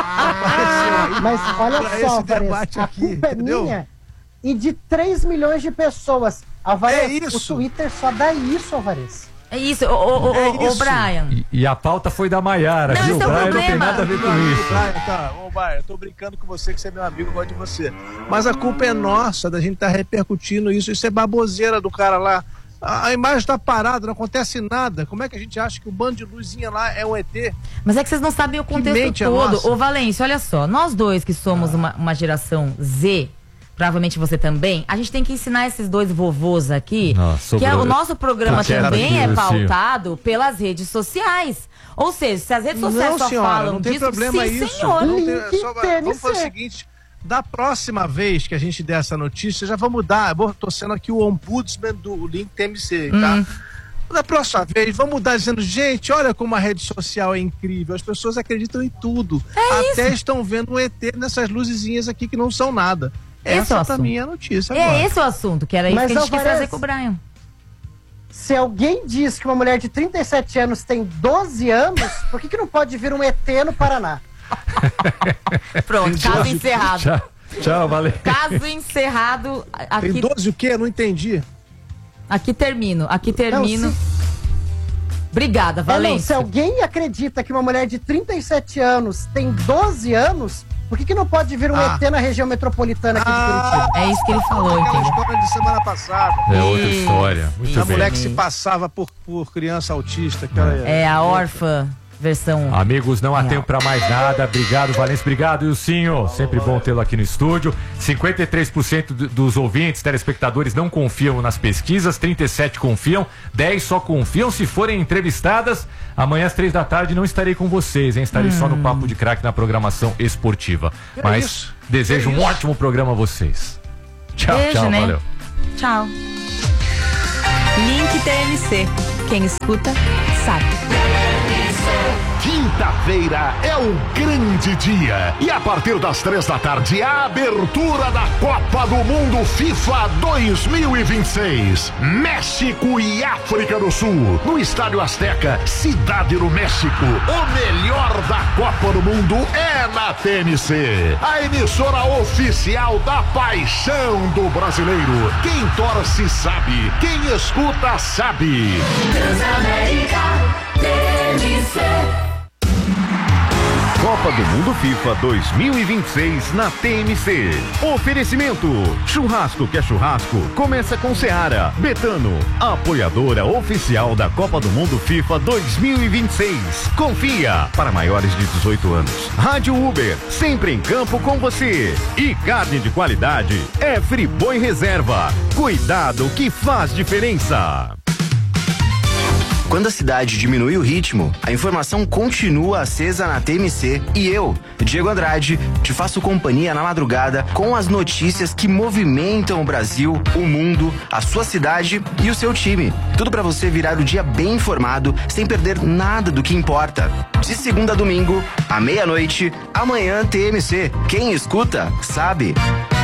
I: Mas olha
D: pra
I: só,
D: esse
I: Alvarez,
D: debate
I: a
D: aqui,
I: culpa é
D: entendeu?
I: minha e de três milhões de pessoas. Alvarez,
D: É isso.
I: o Twitter só dá isso, Alvarez.
C: É isso, ô, ô, ô,
D: É
C: ô, ô,
D: isso.
C: Brian.
A: E, e a pauta foi da Maiara,
C: Não,
A: viu? O
C: esse é o
A: Brian não tem
C: problema.
A: nada a ver com isso.
D: Brian, tá, ô Brian, eu tô brincando com você, que você é meu amigo, eu gosto de você. Mas a culpa é nossa, da gente estar tá repercutindo isso. Isso é baboseira do cara lá. A, a imagem tá parada, não acontece nada. Como é que a gente acha que o bando de luzinha lá é um E T?
C: Mas é que vocês não sabem o contexto
D: mente é
C: todo.
D: nossa.
C: Ô, Valência, olha só. Nós dois que somos uma, uma geração Z, provavelmente você também, a gente tem que ensinar esses dois vovôs aqui
A: Nossa,
C: que é,
A: sobrou-
C: o nosso programa
A: Tá
C: também é
A: certo,
C: pautado pelas redes sociais. Ou seja, se as redes sociais
D: Não,
C: só
D: senhora,
C: falam
D: não tem
C: disso,
D: problema
C: sim,
D: isso.
C: senhor.
D: Não tem-
I: Link
D: só vai-
I: T N C.
D: vamos fazer o seguinte, da próxima vez que a gente der essa notícia, já vamos dar, eu tô sendo aqui o ombudsman do Link T M C, tá?
C: Hum.
D: Da próxima vez, vamos mudar dizendo, gente, olha como a rede social é incrível, as pessoas acreditam em tudo.
C: É
D: Até
C: isso.
D: estão vendo um E T nessas luzezinhas aqui que não são nada.
C: Esse é o
D: Essa pra
C: assunto.
D: mim é a notícia agora.
C: É esse o assunto, que era isso
I: Mas,
C: que a gente quis
I: Alvarez,
C: trazer com o Brian.
I: Se alguém diz que uma mulher de trinta e sete anos tem doze anos, por que, que não pode vir um E T no Paraná?
C: Pronto, caso encerrado.
A: Tchau, tchau, valeu.
C: Caso encerrado. a-
D: Tem
C: Aqui,
D: doze o quê? Eu não entendi.
C: aqui termino, aqui termino.
I: Não, se-
C: Obrigada,
I: É, não, se
C: Valência.
I: alguém acredita que uma mulher de trinta e sete anos tem doze anos, Por que, que não pode vir um
D: Ah.
I: E T na região metropolitana aqui de Curitiba?
C: É isso que ele falou,
D: Aquela
C: entendeu?
D: história de semana passada.
A: É outra história. Muito
D: A
A: bem.
D: mulher que se passava por, por criança autista. Que era-
C: É a órfã versão.
A: Amigos, não há tempo pra mais nada. Obrigado, Valência. Obrigado, Ilcinho. Sempre bom tê-lo aqui no estúdio. cinquenta e três por cento do- dos ouvintes, telespectadores, não confiam nas pesquisas. trinta e sete por cento confiam. dez por cento só confiam se forem entrevistadas. Amanhã às três da tarde não estarei com vocês, hein? Estarei só no Papo de Craque na programação esportiva.
D: Que
A: Mas
D: isso?
A: desejo
D: Que
A: um
D: isso?
A: ótimo programa a vocês. Tchau,
C: Beijo,
A: tchau.
C: né?
A: Valeu.
C: Tchau.
Q: Link T M C. Quem escuta, sabe.
K: Quinta-feira é o grande dia. E a partir das três da tarde, a abertura da Copa do Mundo FIFA dois mil e vinte e seis. México e África do Sul. No Estádio Azteca, Cidade do México. O melhor da Copa do Mundo é na T N C. A emissora oficial da paixão do brasileiro. Quem torce sabe. Quem escuta sabe.
N: Transamérica T M C.
P: Copa do Mundo FIFA dois mil e vinte e seis na T M C. Oferecimento: churrasco que é churrasco, começa com Seara. Betano, apoiadora oficial da Copa do Mundo FIFA dois mil e vinte e seis. Confia, para maiores de dezoito anos. Rádio Uber, sempre em campo com você. E carne de qualidade é Friboi Reserva. Cuidado que faz diferença.
L: Quando a cidade diminui o ritmo, a informação continua acesa na T M C e eu, Diego Andrade, te faço companhia na madrugada com as notícias que movimentam o Brasil, o mundo, a sua cidade e o seu time. Tudo pra você virar o dia bem informado, sem perder nada do que importa. De segunda a domingo, à meia-noite, amanhã T M C. Quem escuta, sabe.